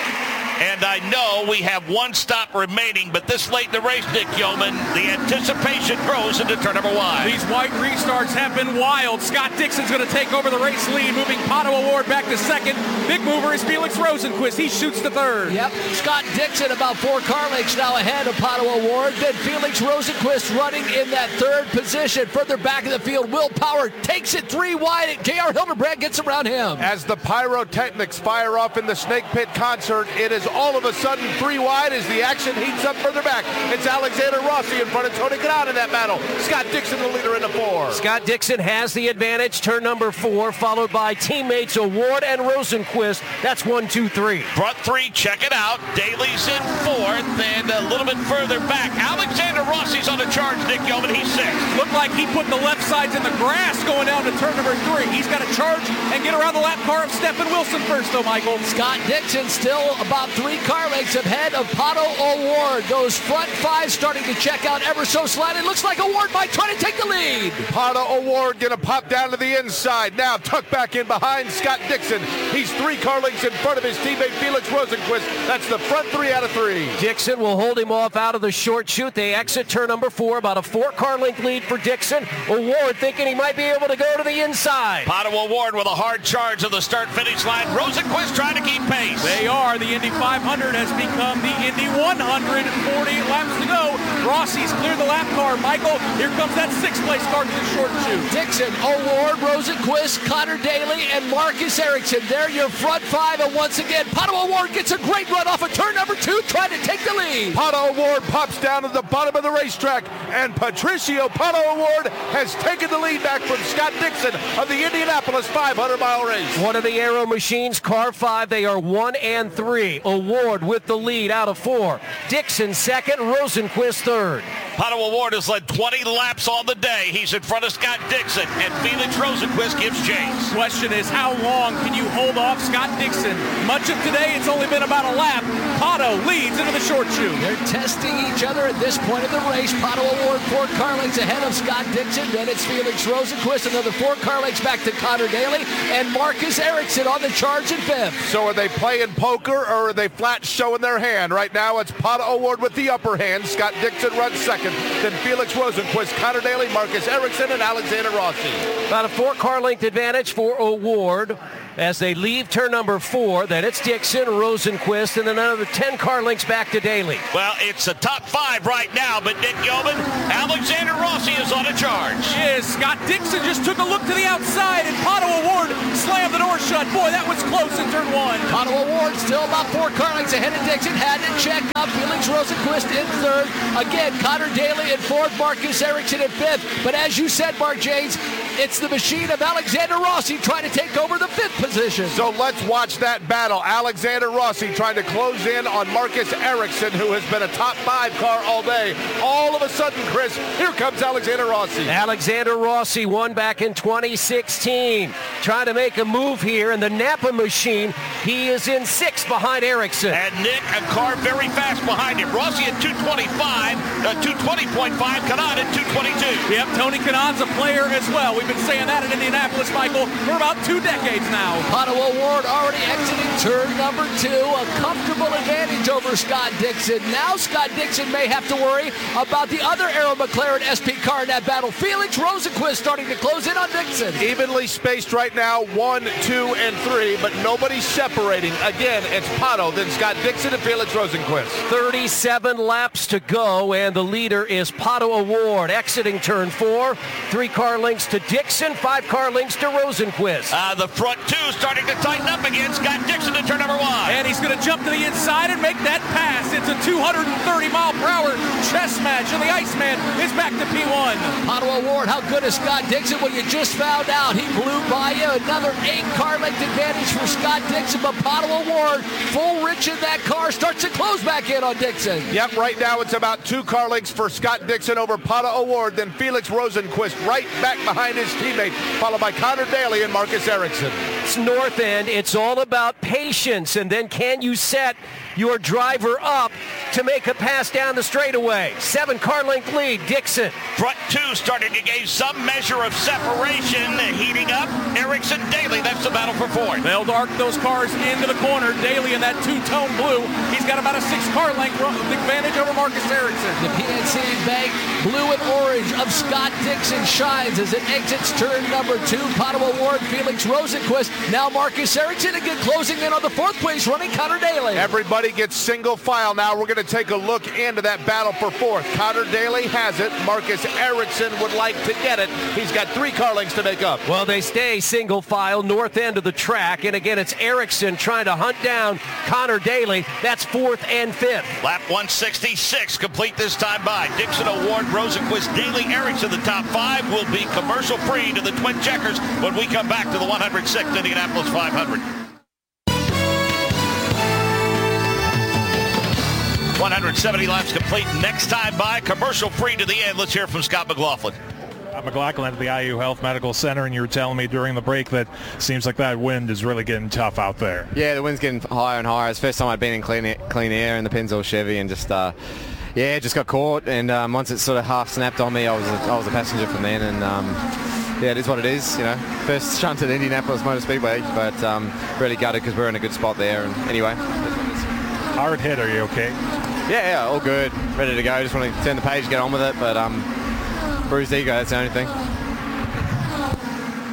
And I know we have one stop remaining, but this late in the race, Nick Yeoman, the anticipation grows into turn number one. These white restarts have been wild. Scott Dixon's going to take over the race lead, moving Pato O'Ward back to second. Big mover is Felix Rosenquist. He shoots to third. Yep, Scott Dixon about four car lengths now ahead of Pato O'Ward. Then Felix Rosenquist running in that third position. Further back in the field, Will Power takes it three wide, and J R Hildebrand gets around him. As the pyrotechnics fire off in the Snake Pit concert, it is all of a sudden three wide as the action heats up further back. It's Alexander Rossi in front of Tony Kanaan in that battle. Scott Dixon, the leader in the four. Scott Dixon has the advantage, turn number four, followed by teammates O'Ward and Rosenquist. That's one, two, three. Front three, check it out. Daly's in fourth, and a little bit further back, Alexander Rossi's on the charge, Nick Yeoman. He's sixth. Looked like he put the left sides in the grass going down to turn number three. He's got to charge and get around the lap car of Stephen Wilson first, though, Michael. Scott Dixon still about three car lengths ahead of Pato O'Ward. Those front five starting to check out ever so slightly. Looks like O'Ward might try to take the lead. Pato O'Ward going to pop down to the inside. Now tucked back in behind Scott Dixon. He's three car lengths in front of his teammate Felix Rosenquist. That's the front three out of three. Dixon will hold him off out of the short chute. They exit turn number four, about a four car length lead for Dixon. O'Ward Award thinking he might be able to go to the inside. Pato O'Ward with a hard charge of the start-finish line. Rosenquist trying to keep pace. They are. The Indy five hundred has become the Indy one hundred. forty-eight laps to go. Rossi's cleared the lap car. Michael, here comes that sixth-place car to the short chute. Dixon, O'Ward, Rosenquist, Connor Daly, and Marcus Ericsson. They're your front five, and once again, Pato O'Ward gets a great run off of turn number two, trying to take the lead. Pato O'Ward pops down to the bottom of the racetrack, and Patricio Pato O'Ward has taken the lead back from Scott Dixon of the Indianapolis five hundred mile race. One of the Aero Machines, car five, they are one and three. O'Ward with the lead out of four. Dixon second, Rosenquist third. Pato O'Ward has led twenty laps on the day. He's in front of Scott Dixon, and Felix Rosenquist gives chase. Question is, how long can you hold off Scott Dixon? Much of today, it's only been about a lap. Pato leads into the short chute. They're testing each other at this point of the race. Pato O'Ward, four car lengths ahead of Scott Dixon. Then it's Felix Rosenquist, another four car lengths back to Connor Daly, and Marcus Ericsson on the charge in fifth. So are they playing poker, or are they flat showing their hand? Right now, it's Pato O'Ward with the upper hand. Scott Dixon runs second. Then Felix Rosenquist, Connor Daly, Marcus Ericsson, and Alexander Rossi. About a four-car length advantage for O'Ward as they leave turn number four. Then it's Dixon, Rosenquist, and then another ten-car lengths back to Daly. Well, it's a top five right now, but Nick Yeoman, Alexander Rossi is on a charge. Yes, Scott Dixon just took a look to the outside, and Pato O'Ward slammed the door shut. Boy, that was close in turn one. Pato O'Ward still about four car lengths ahead of Dixon. Had to check up. Felix Rosenquist in third. Again, Connor Daly in fourth. Marcus Ericsson in fifth. But as you said, Mark Janes, it's the machine of Alexander Rossi trying to take over the fifth position. So let's watch that battle. Alexander Rossi trying to close in on Marcus Ericsson, who has been a top five car all day. All of a sudden, Chris, here comes Alexander Rossi. Alexander Rossi won back in twenty sixteen. Trying to make a move here in the Napa machine. He is in sixth behind Ericsson. And Nick, a car very fast behind him. Rossi at two twenty-five, uh, two twenty point five, Kanaan at two twenty-two. Yep, Tony Kanaan's a player as well. We've been saying that in Indianapolis, Michael, for about two decades now. Pato O'Ward already exiting turn number two. A comfortable advantage over Scott Dixon. Now Scott Dixon may have to worry about the other Arrow McLaren S P car in that battle. Felix Rosenquist starting to close in on Dixon. Evenly spaced right now, one, two, and three, but nobody's separating. Again, it's Pato, then Scott Dixon, and Felix Rosenquist. thirty-seven laps to go, and the leader is Pato O'Ward exiting turn four. Three car lengths to Dixon, five car lengths to Rosenquist. Uh, the front two starting to tighten up again. Scott Dixon to turn number one. And he's going to jump to the inside and make that pass. It's a two hundred thirty mile per hour chess match, and the Iceman is back to P one. Pato O'Ward, how good is Scott Dixon? Well, you just found out he blew by you. Another eight car length advantage for Scott Dixon, but Pato O'Ward, full rich in that car, starts to close back in on Dixon. Yep, right now it's about two car lengths for Scott Dixon over Pato O'Ward, then Felix Rosenquist right back behind his teammate, followed by Connor Daly and Marcus Ericsson. It's North End. It's all about patience, and then can you set your driver up to make a pass down the straightaway? Seven car length lead, Dixon. Front two starting to gain some measure of separation. Heating up, Ericsson, Daly. That's the battle for fourth. They'll arc those cars into the corner. Daly in that two-tone blue. He's got about a six car length advantage over Marcus Ericsson. The P N C Bank blue and orange of Scott Dixon shines as it exits turn number two. Pato O'Ward, Felix Rosenquist. Now Marcus Ericsson again closing in on the fourth place, running Connor Daly. Everybody gets single file now. We're going to take a look into that battle for fourth. Connor Daly has it. Marcus Ericsson would like to get it. He's got three car lengths to make up. Well, they stay single file north end of the track, and again it's Ericsson trying to hunt down Connor Daly. That's fourth and fifth. Lap one sixty-six complete this time by Dixon, O'Ward, Rosenquist, Daly, Ericsson. The top five will be commercial free to the Twin Checkers when we come back to the one hundred sixth Indianapolis five hundred. one hundred seventy laps complete. Next time by, commercial free to the end. Let's hear from Scott McLaughlin. Scott McLaughlin at the I U Health Medical Center, and you were telling me during the break that seems like that wind is really getting tough out there. Yeah, the wind's getting higher and higher. It's the first time I've been in clean, clean air in the Pennzoil Chevy, and just uh, yeah, just got caught. And um, once it sort of half snapped on me, I was a, I was a passenger from then, and um, yeah, it is what it is. You know, first shunt at Indianapolis Motor Speedway, but um, really gutted because we're in a good spot there. And anyway, hard hit. Are you okay? Yeah, yeah, all good, ready to go. Just want to turn the page, get on with it, but um, bruised ego. That's the only thing.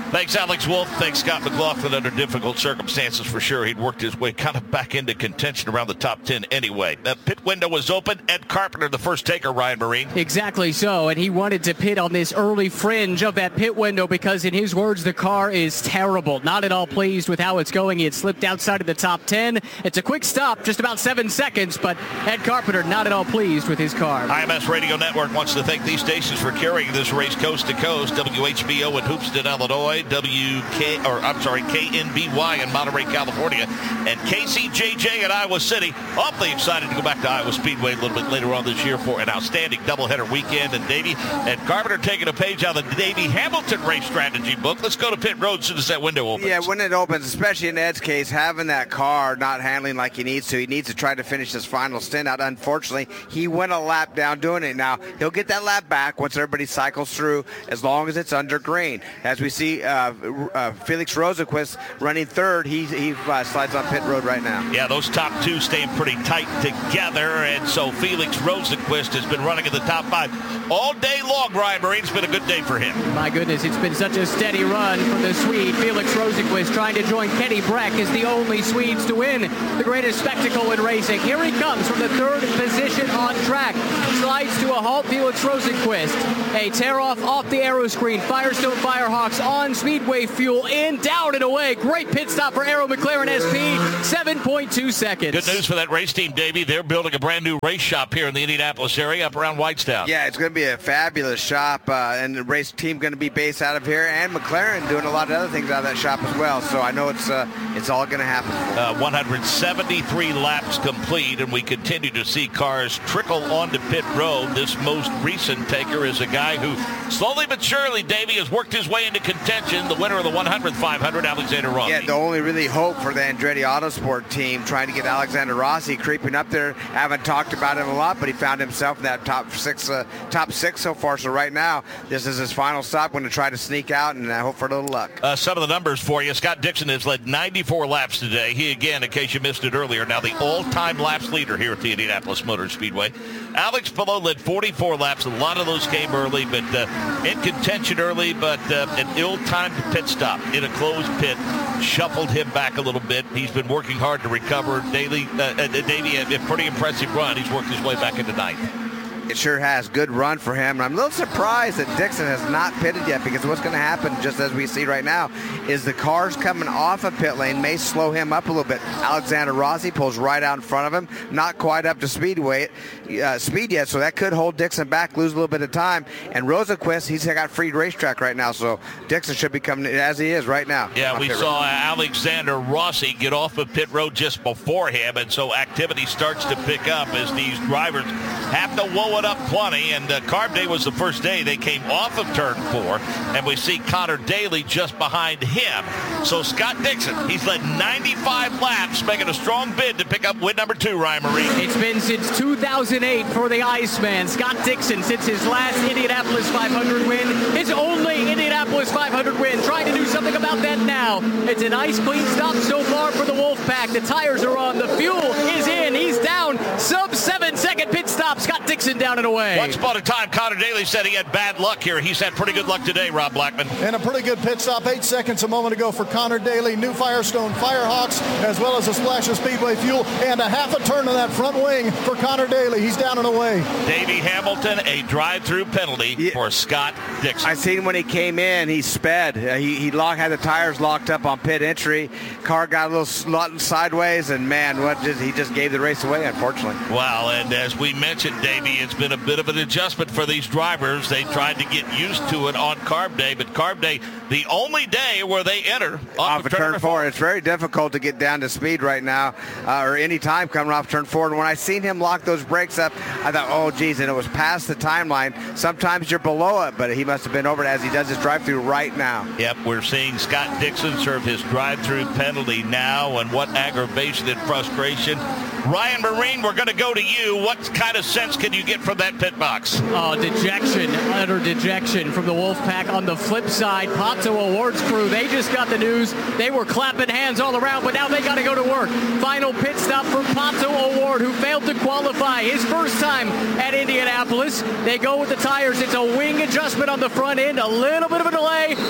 Thanks, Alex Wolf. Thanks, Scott McLaughlin. Under difficult circumstances, for sure, he'd worked his way kind of back into contention around the top ten anyway. The pit window was open. Ed Carpenter, the first taker, Ryan Marine. Exactly so, and he wanted to pit on this early fringe of that pit window because, in his words, the car is terrible. Not at all pleased with how it's going. He had slipped outside of the top ten. It's a quick stop, just about seven seconds, but Ed Carpenter not at all pleased with his car. I M S Radio Network wants to thank these stations for carrying this race coast to coast. W H B O in Hoopeston, Illinois. W K, or I'm sorry, K N B Y in Monterey, California, and K C J J in Iowa City. Awfully excited to go back to Iowa Speedway a little bit later on this year for an outstanding doubleheader weekend. And Davey and Carpenter taking a page out of the Davey Hamilton race strategy book. Let's go to pit road as soon as that window opens. Yeah, when it opens, especially in Ed's case, having that car not handling like he needs to, he needs to try to finish his final stint out. Unfortunately, he went a lap down doing it. Now, he'll get that lap back once everybody cycles through, as long as it's under green. As we see uh, uh, Felix Rosenqvist running third, he, he uh, slides on pit road right now. Yeah, those top two staying pretty tight together, and so Felix Rosenqvist has been running in the top five all day long. Ryan Marine, it's been a good day for him. My goodness, it's been such a steady run for the Swede. Felix Rosenqvist trying to join Kenny Breck as the only Swedes to win the greatest spectacle in racing. Here he comes from the third position on track. Slides to a halt, Felix Rosenqvist. A tear-off off the aero screen. Firestone Firehawks on Speedway fuel in, down and away. Great pit stop for Arrow McLaren S P, seven point two seconds. Good news for that race team, Davey. They're building a brand new race shop here in the Indianapolis area up around Whitestown. Yeah, it's going to be a fabulous shop, uh, and the race team going to be based out of here, and McLaren doing a lot of other things out of that shop as well. So I know it's uh, it's all going to happen. Uh, one hundred seventy-three laps complete, and we continue to see cars trickle onto pit road. This most recent taker is a guy who slowly but surely, Davey, has worked his way into contention. The winner of the one hundred five hundred, Alexander Rossi. Yeah, the only really hope for the Andretti Autosport team, trying to get Alexander Rossi creeping up there. Haven't talked about him a lot, but he found himself in that top six, uh, top six so far. So right now, this is his final stop. Going to try to sneak out and uh, hope for a little luck. Uh, some of the numbers for you. Scott Dixon has led ninety-four laps today. He, again, in case you missed it earlier, now the all-time laps leader here at the Indianapolis Motor Speedway. Alex Palou led forty-four laps. A lot of those came early, but uh, in contention early, but uh, an ill-timed pit stop in a closed pit shuffled him back a little bit. He's been working hard to recover. Daly, uh, uh, Davey, a pretty impressive run. He's worked his way back into ninth. It sure has. Good run for him. And I'm a little surprised that Dixon has not pitted yet, because what's going to happen, just as we see right now, is the cars coming off of pit lane may slow him up a little bit. Alexander Rossi pulls right out in front of him, not quite up to speed, weight, uh, speed yet, so that could hold Dixon back, lose a little bit of time. And Rosenqvist, he's got free racetrack right now, so Dixon should be coming as he is right now. Yeah, we saw Alexander Rossi get off of pit road just before him, and so activity starts to pick up as these drivers have to whoa it up plenty. And uh, Carb Day was the first day they came off of turn four, and we see Connor Daly just behind him. So Scott Dixon, he's led ninety-five laps, making a strong bid to pick up win number two, Ryan Marine. It's been since two thousand eight for the Iceman. Scott Dixon, since his last Indianapolis five hundred win, his only Indianapolis five hundred win, trying to do something about that now. It's a nice clean stop so far for the Wolfpack. The tires are on, the fuel is in, he's down, sub seven second pit stop. Scott Dixon down and away. Once upon a time, Connor Daly said he had bad luck here. He's had pretty good luck today, Rob Blackman. And a pretty good pit stop, eight seconds a moment ago for Connor Daly. New Firestone Firehawks, as well as a splash of Speedway fuel, and a half a turn on that front wing for Connor Daly. He's down and away. Davey Hamilton, a drive-through penalty yeah. for Scott Dixon. I seen when he came in, he sped. Uh, he he lock, had the tires locked up on pit entry. Car got a little slot sideways, and man, what just, he just gave the race away, unfortunately. Wow, and as we mentioned, Davey, it's been a bit of an adjustment for these drivers. They tried to get used to it on Carb Day, but Carb Day, the only day where they enter off, off of turn, turn four. four. It's very difficult to get down to speed right now, uh, or any time coming off turn four. And when I seen him lock those brakes up, I thought, oh, geez, and it was past the timeline. Sometimes you're below it, but he must have been over it as he does his drive-through right now. Yep, we're seeing Scott Dixon serve his drive-through penalty now, and what aggravation and frustration. Ryan Marine, we're going to go to you. What kind of sense can you get from that pit box? Oh, dejection, utter dejection from the Wolfpack. On the flip side, Pato Awards crew, they just got the news. They were clapping hands all around, but now they got to go to work. Final pit stop for Pato Award, who failed to qualify his first time at Indianapolis. They go with the tires. It's a wing adjustment on the front end, a little bit of a delay, almost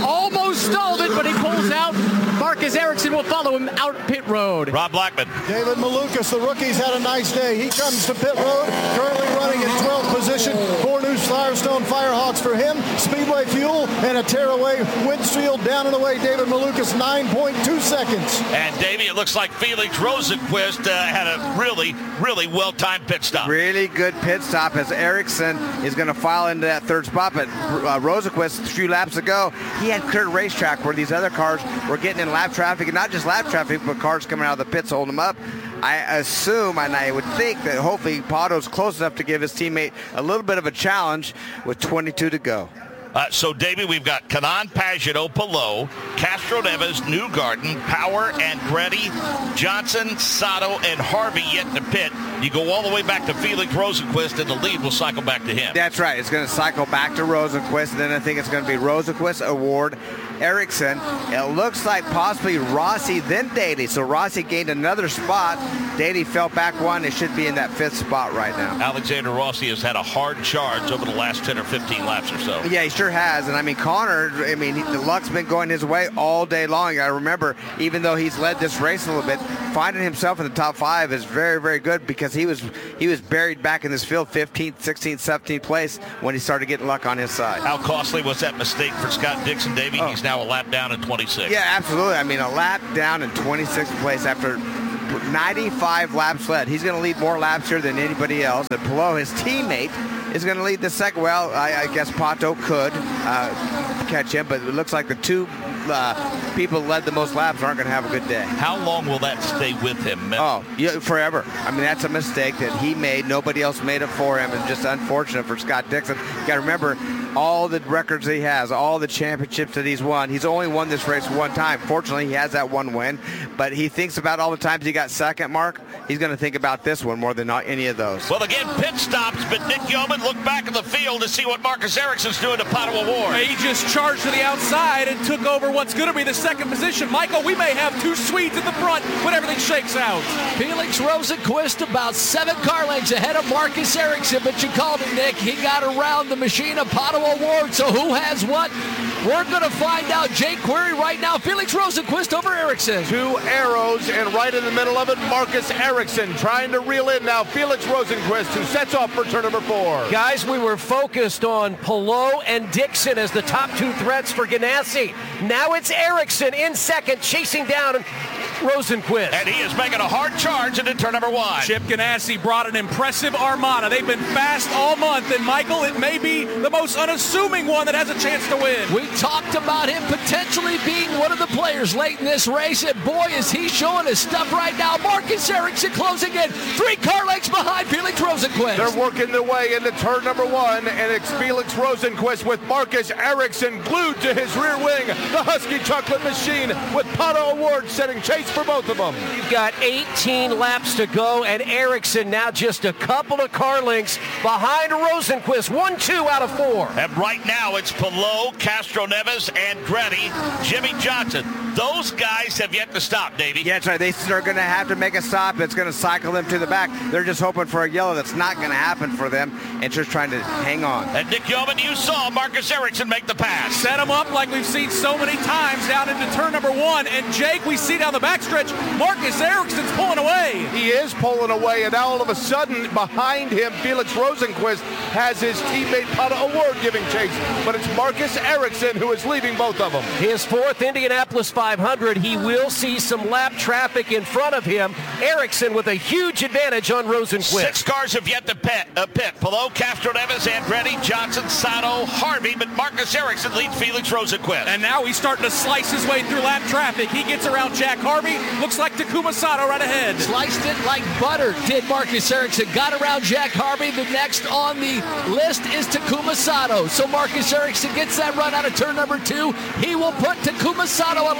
almost stalled it, but he pulls out. Marcus Ericsson will follow him out pit road. Rob Blackman. David Malukas, the rookie's had a nice day. He comes to pit road, currently running in twelfth position. Four new Firestone Firehawks for him. Speedway fuel and a tearaway windshield down and away. David Malukas, nine point two seconds. And Davey, it looks like Felix Rosenqvist uh, had a really, really well-timed pit stop. Really good pit stop as Ericsson is going to file into that third spot. But uh, Rosenqvist, a few laps ago, he had cleared racetrack where these other cars were getting in lap traffic, and not just lap traffic, but cars coming out of the pits holding them up. I assume, and I would think that hopefully Pato's close enough to give his teammate a little bit of a challenge with twenty-two to go. Uh, so, Davey, we've got Kanan, Pagenaud, Palou, Castro Neves, Newgarden, Power, Andretti, Johnson, Sato, and Harvey yet to pit. You go all the way back to Felix Rosenqvist, and the lead will cycle back to him. That's right. It's going to cycle back to Rosenqvist, and then I think it's going to be Rosenqvist, Award, Ericsson. It looks like possibly Rossi, then Daly. So Rossi gained another spot. Daly fell back one. It should be in that fifth spot right now. Alexander Rossi has had a hard charge over the last ten or fifteen laps or so. Yeah, he sure has. And I mean, Connor, I mean, he, the luck's been going his way all day long. I remember, even though he's led this race a little bit, finding himself in the top five is very, very good because he was he was buried back in this field fifteenth, sixteenth, seventeenth place when he started getting luck on his side. How costly was that mistake for Scott Dixon, Davey? Oh. He's now a lap down in twenty-six. Yeah, absolutely. I mean, a lap down in twenty-sixth place after ninety-five laps led. He's going to lead more laps here than anybody else. And Palou, his teammate, is going to lead the second. Well, I, I guess Pato could uh, catch him, but it looks like the two uh, people who led the most laps aren't going to have a good day. How long will that stay with him? Oh, yeah, forever. I mean, that's a mistake that he made. Nobody else made it for him, and just unfortunate for Scott Dixon. You got to remember, all the records that he has, all the championships that he's won, he's only won this race one time. Fortunately, he has that one win, but he thinks about all the times he got second, Mark. He's going to think about this one more than not any of those. Well, again, pit stops, but Nick Yeoman looked back in the field to see what Marcus Ericsson's doing to Pato Award. He just charged to the outside and took over what's going to be the second position. Michael, we may have two Swedes at the front when everything shakes out. Felix Rosenqvist about seven car lengths ahead of Marcus Ericsson, but you called it, Nick. He got around the machine of Pato Award, so who has what? We're going to find out. Jake Query right now. Felix Rosenqvist over Ericsson. Two arrows, and right in the middle of it, Marcus Ericsson trying to reel in now Felix Rosenqvist, who sets off for turn number four. Guys, we were focused on Palou and Dixon as the top two threats for Ganassi. Now it's Ericsson in second, chasing down Rosenqvist. And he is making a hard charge into turn number one. Chip Ganassi brought an impressive armada. They've been fast all month, and Michael, it may be the most unassuming one that has a chance to win. We talked about him potentially being one of the players late in this race, and boy, is he showing his stuff right now. Marcus Ericsson closing in, three car lengths behind Felix Rosenqvist. They're working their way into turn number one, and it's Felix Rosenqvist with Marcus Ericsson glued to his rear wing. The Husky Chocolate Machine with Pato Award setting chase for both of them. You've got eighteen laps to go, and Ericsson now just a couple of car lengths behind Rosenqvist. One, two out of four. And right now it's Palou, Castro Neves, Andretti, Jimmy Johnson. Those guys have yet to stop, Davey. Yeah, that's right. They are going to have to make a stop. It's going to cycle them to the back. They're just hoping for a yellow. That's not going to happen for them, and just trying to hang on. And Nick Yeoman, you saw Marcus Ericsson make the pass. Set him up like we've seen so many times down into turn number one. And Jake, we see down the backstretch, Marcus Ericsson's pulling away. He is pulling away, and now all of a sudden, behind him, Felix Rosenqvist has his teammate Pato Award giving chase. But it's Marcus Ericsson who is leaving both of them. His fourth Indianapolis five hundred. He will see some lap traffic in front of him. Ericsson with a huge advantage on Rosenqvist. Six cars have yet to pit. Uh, pit. Palou, Castro Neves, Andretti, Johnson, Sato, Harvey, but Marcus Ericsson leads Felix Rosenqvist. And now he's starting to slice his way through lap traffic. He gets around Jack Harvey. Looks like Takuma Sato right ahead. Sliced it like butter, did Marcus Ericsson. Got around Jack Harvey. The next on the list is Takuma Sato. So Marcus Ericsson gets that run out of turn number two. He will put Takuma Sato a lap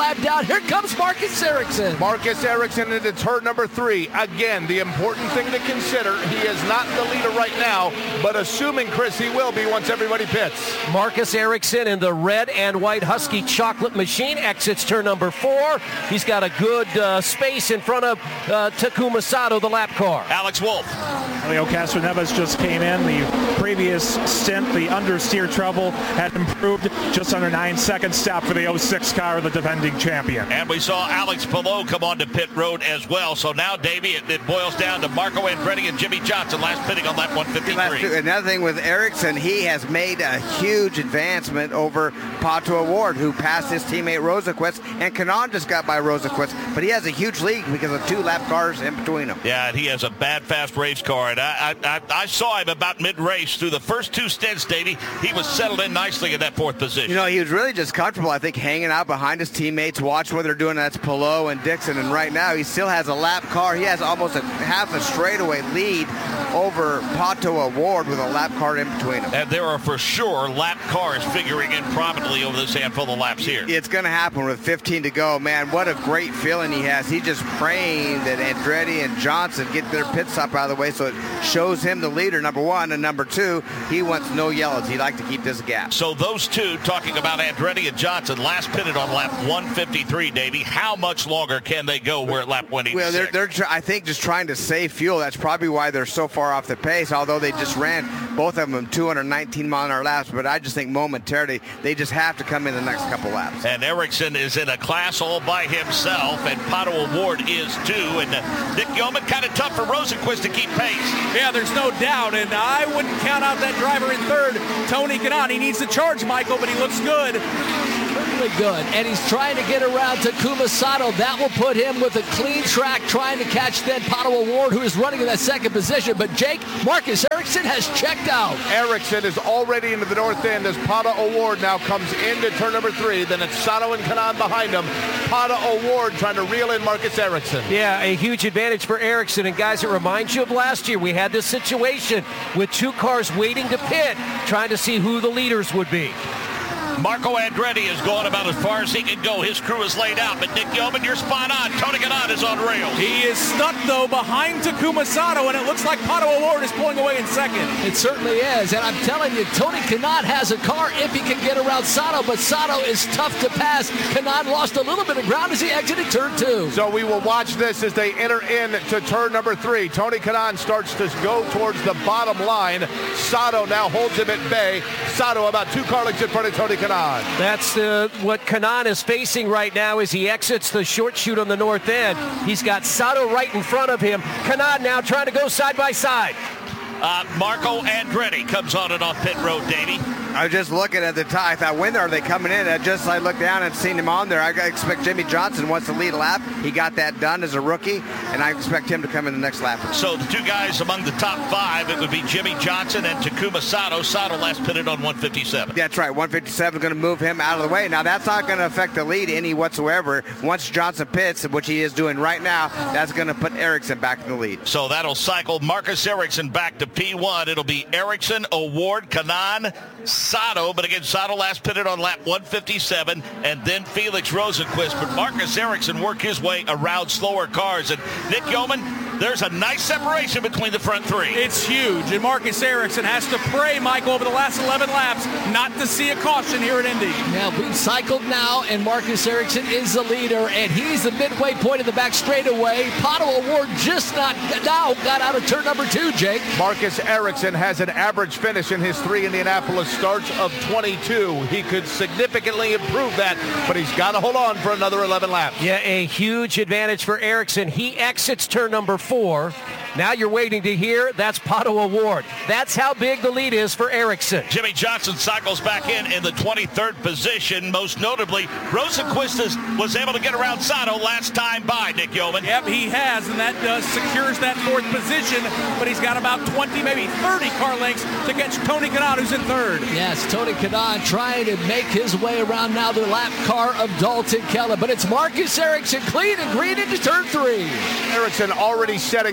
time down. Here comes Marcus Ericsson. Marcus Ericsson into turn number three. Again, the important thing to consider, he is not the leader right now, but assuming, Chris, he will be once everybody pits. Marcus Ericsson in the red and white Husky chocolate machine exits turn number four. He's got a good uh, space in front of uh, Takuma Sato, the lap car. Alex Wolf. Leo Castroneves just came in. The previous stint, the understeer trouble, had improved. Just under nine seconds stop for the oh six car, the defending champion. And we saw Alex Palou come onto pit road as well. So now, Davey, it, it boils down to Marco Andretti and Jimmy Johnson last pitting on lap one fifty-three. Another thing with Ericsson, he has made a huge advancement over Pato O'Ward, who passed his teammate Rosenqvist, and Kanaan just got by Rosenqvist, but he has a huge lead because of two lap cars in between them. Yeah, and he has a bad, fast race car, and I, I, I saw him about mid-race. Through the first two stints, Davey, he was settled in nicely in that fourth position. You know, he was really just comfortable, I think, hanging out behind his teammates, watching what they're doing. That's Palou and Dixon, and right now he still has a lap car. He has almost a half a straightaway lead over Pato O'Ward with a lap car in between them. And there are for sure lap cars figuring in prominently over this handful of laps here. It's going to happen with fifteen to go. Man, what a great feeling he has. He's just praying that Andretti and Johnson get their pit stop out of the way so it shows him the leader, number one. And number two, he wants no yellows. He'd like to keep this gap. So those two, talking about Andretti and Johnson, last pitted on lap one fifty-three, Davey. How much longer can they go? We're at lap one eighty-six. Well, they're, they're tr- I think, just trying to save fuel. That's probably why they're so far off the pace, although they just ran both of them two hundred nineteen mile an hour laps. But I just think momentarily they just have to come in the next couple laps. And Ericsson is in a class all by himself, and Pato O'Ward is too. And uh, Nick Yeoman kind of tough for Rosenqvist to keep pace. Yeah, there's no doubt, and I wouldn't count out that driver in third, Tony Kanaan. He needs to charge, Michael, but he looks good. Really good, and he's trying to get around Takuma Sato. That will put him with a clean track, trying to catch then Pato O'Ward, who is running in that second position. But Jake, Marcus Ericsson has checked out. Ericsson is already into the north end as Pato O'Ward now comes into turn number three. Then it's Sato and Kanaan behind him. Pato O'Ward trying to reel in Marcus Ericsson. Yeah, a huge advantage for Ericsson. And guys, it reminds you of last year. We had this situation with two cars waiting to pit, trying to see who the leaders would be. Marco Andretti has gone about as far as he can go. His crew is laid out, but Nick Yeoman, you're spot on. Tony Kanaan is on rails. He is stuck, though, behind Takuma Sato, and it looks like Pato O'Ward is pulling away in second. It certainly is, and I'm telling you, Tony Kanaan has a car if he can get around Sato, but Sato is tough to pass. Kanaan lost a little bit of ground as he exited turn two. So we will watch this as they enter into turn number three. Tony Kanaan starts to go towards the bottom line. Sato now holds him at bay. Sato about two car lengths in front of Tony Kanaan. That's uh, what Kanaan is facing right now as he exits the short chute on the north end. He's got Sato right in front of him. Kanaan now trying to go side by side. Uh, Marco Andretti comes on and off pit road, Davey. I was just looking at the time. I thought, when are they coming in? I just I looked down and seen him on there. I expect Jimmy Johnson wants to lead a lap. He got that done as a rookie, and I expect him to come in the next lap. So the two guys among the top five, it would be Jimmy Johnson and Takuma Sato. Sato last pitted on one fifty-seven. That's right. one fifty-seven is going to move him out of the way. Now, that's not going to affect the lead any whatsoever. Once Johnson pits, which he is doing right now, that's going to put Ericsson back in the lead. So that'll cycle Marcus Ericsson back to P one. It'll be Ericsson, O'Ward, Kanaan, Sato, but again, Sato last pitted on lap one fifty-seven, and then Felix Rosenqvist. But Marcus Ericsson worked his way around slower cars. And Nick Yeoman, there's a nice separation between the front three. It's huge, and Marcus Ericsson has to pray, Michael, over the last eleven laps not to see a caution here at Indy. Yeah, we've cycled now, and Marcus Ericsson is the leader, and he's the midway point of the back straightaway. Pato O'Ward just not now got out of turn number two, Jake. Marcus Ericsson has an average finish in his three Indianapolis starts of twenty-two. He could significantly improve that, but he's got to hold on for another eleven laps. Yeah, a huge advantage for Ericsson. He exits turn number four. Now you're waiting to hear, that's Pato O'Ward. That's how big the lead is for Ericsson. Jimmy Johnson cycles back in in the twenty-third position. Most notably, Rosenqvist is, was able to get around Sato last time by, Nick Yeoman. Yep, he has, and that uh, secures that fourth position, but he's got about twenty, maybe thirty car lengths to catch Tony Kanaan, who's in third. Yes, Tony Kanaan trying to make his way around now the lap car of Dalton Kellett, but it's Marcus Ericsson clean and green into turn three. Ericsson already setting up for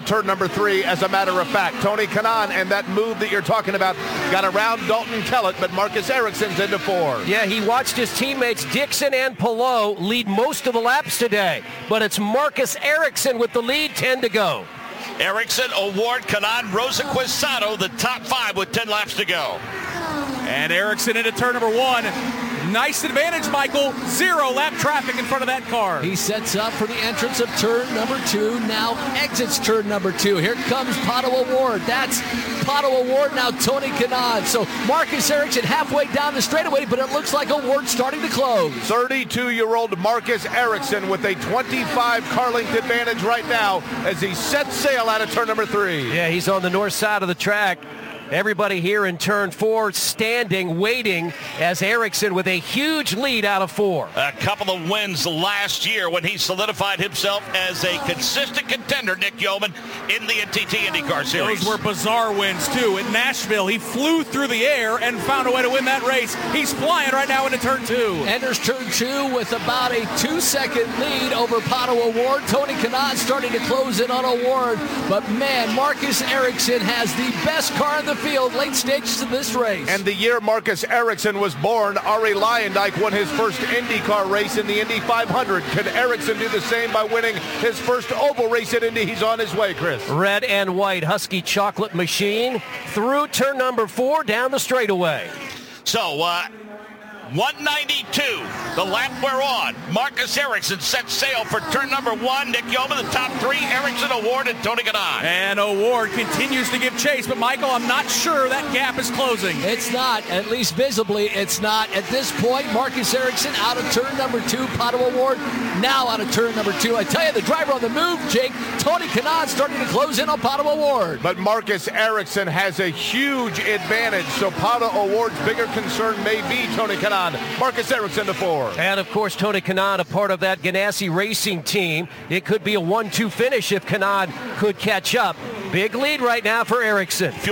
turn number three, as a matter of fact. Tony Kanaan and that move that you're talking about got around Dalton Kellett, but Marcus Ericsson's into four. Yeah, he watched his teammates Dixon and Palou lead most of the laps today, but it's Marcus Ericsson with the lead, ten to go. Ericsson, Award, Kanaan, Rosenquist, Sato, the top five with ten laps to go. And Ericsson into turn number one. Nice advantage, Michael. Zero lap traffic in front of that car. He sets up for the entrance of turn number two. Now exits turn number two. Here comes Pato Award. That's Pato Award. Now Tony Kanaan. So Marcus Ericsson halfway down the straightaway, but it looks like Award starting to close. thirty-two-year-old Marcus Ericsson with a twenty-five car length advantage right now as he sets sail out of turn number three. Yeah, he's on the north side of the track. Everybody here in turn four standing, waiting, as Ericsson with a huge lead out of four. A couple of wins last year when he solidified himself as a consistent contender, Nick Yeoman, in the N T T IndyCar Series. Those were bizarre wins, too. At Nashville, he flew through the air and found a way to win that race. He's flying right now into turn two. Enters turn two with about a two-second lead over Pato Award. Tony Kanaan starting to close in on Award. But, man, Marcus Ericsson has the best car in the field late stages of this race. And the year Marcus Ericsson was born, Ari Luyendyk won his first IndyCar race in the Indy five hundred. Can Ericsson do the same by winning his first oval race at Indy? He's on his way, Chris. Red and white Husky chocolate machine through turn number four down the straightaway. So, uh, one ninety-two, the lap we're on. Marcus Ericsson sets sail for turn number one. Nick Yeoman, the top three. Ericsson, Award, and Tony Kanaan. And Award continues to give chase, but Michael, I'm not sure that gap is closing. It's not, at least visibly, it's not. At this point, Marcus Ericsson out of turn number two. Pato Award now out of turn number two. I tell you, the driver on the move, Jake. Tony Kanaan starting to close in on Pato Award. But Marcus Ericsson has a huge advantage, so Pato Award's bigger concern may be Tony Kanaan. Marcus Ericsson to four. And of course, Tony Kanaan, a part of that Ganassi Racing team. It could be a one two finish if Kanaan could catch up. Big lead right now for Ericsson.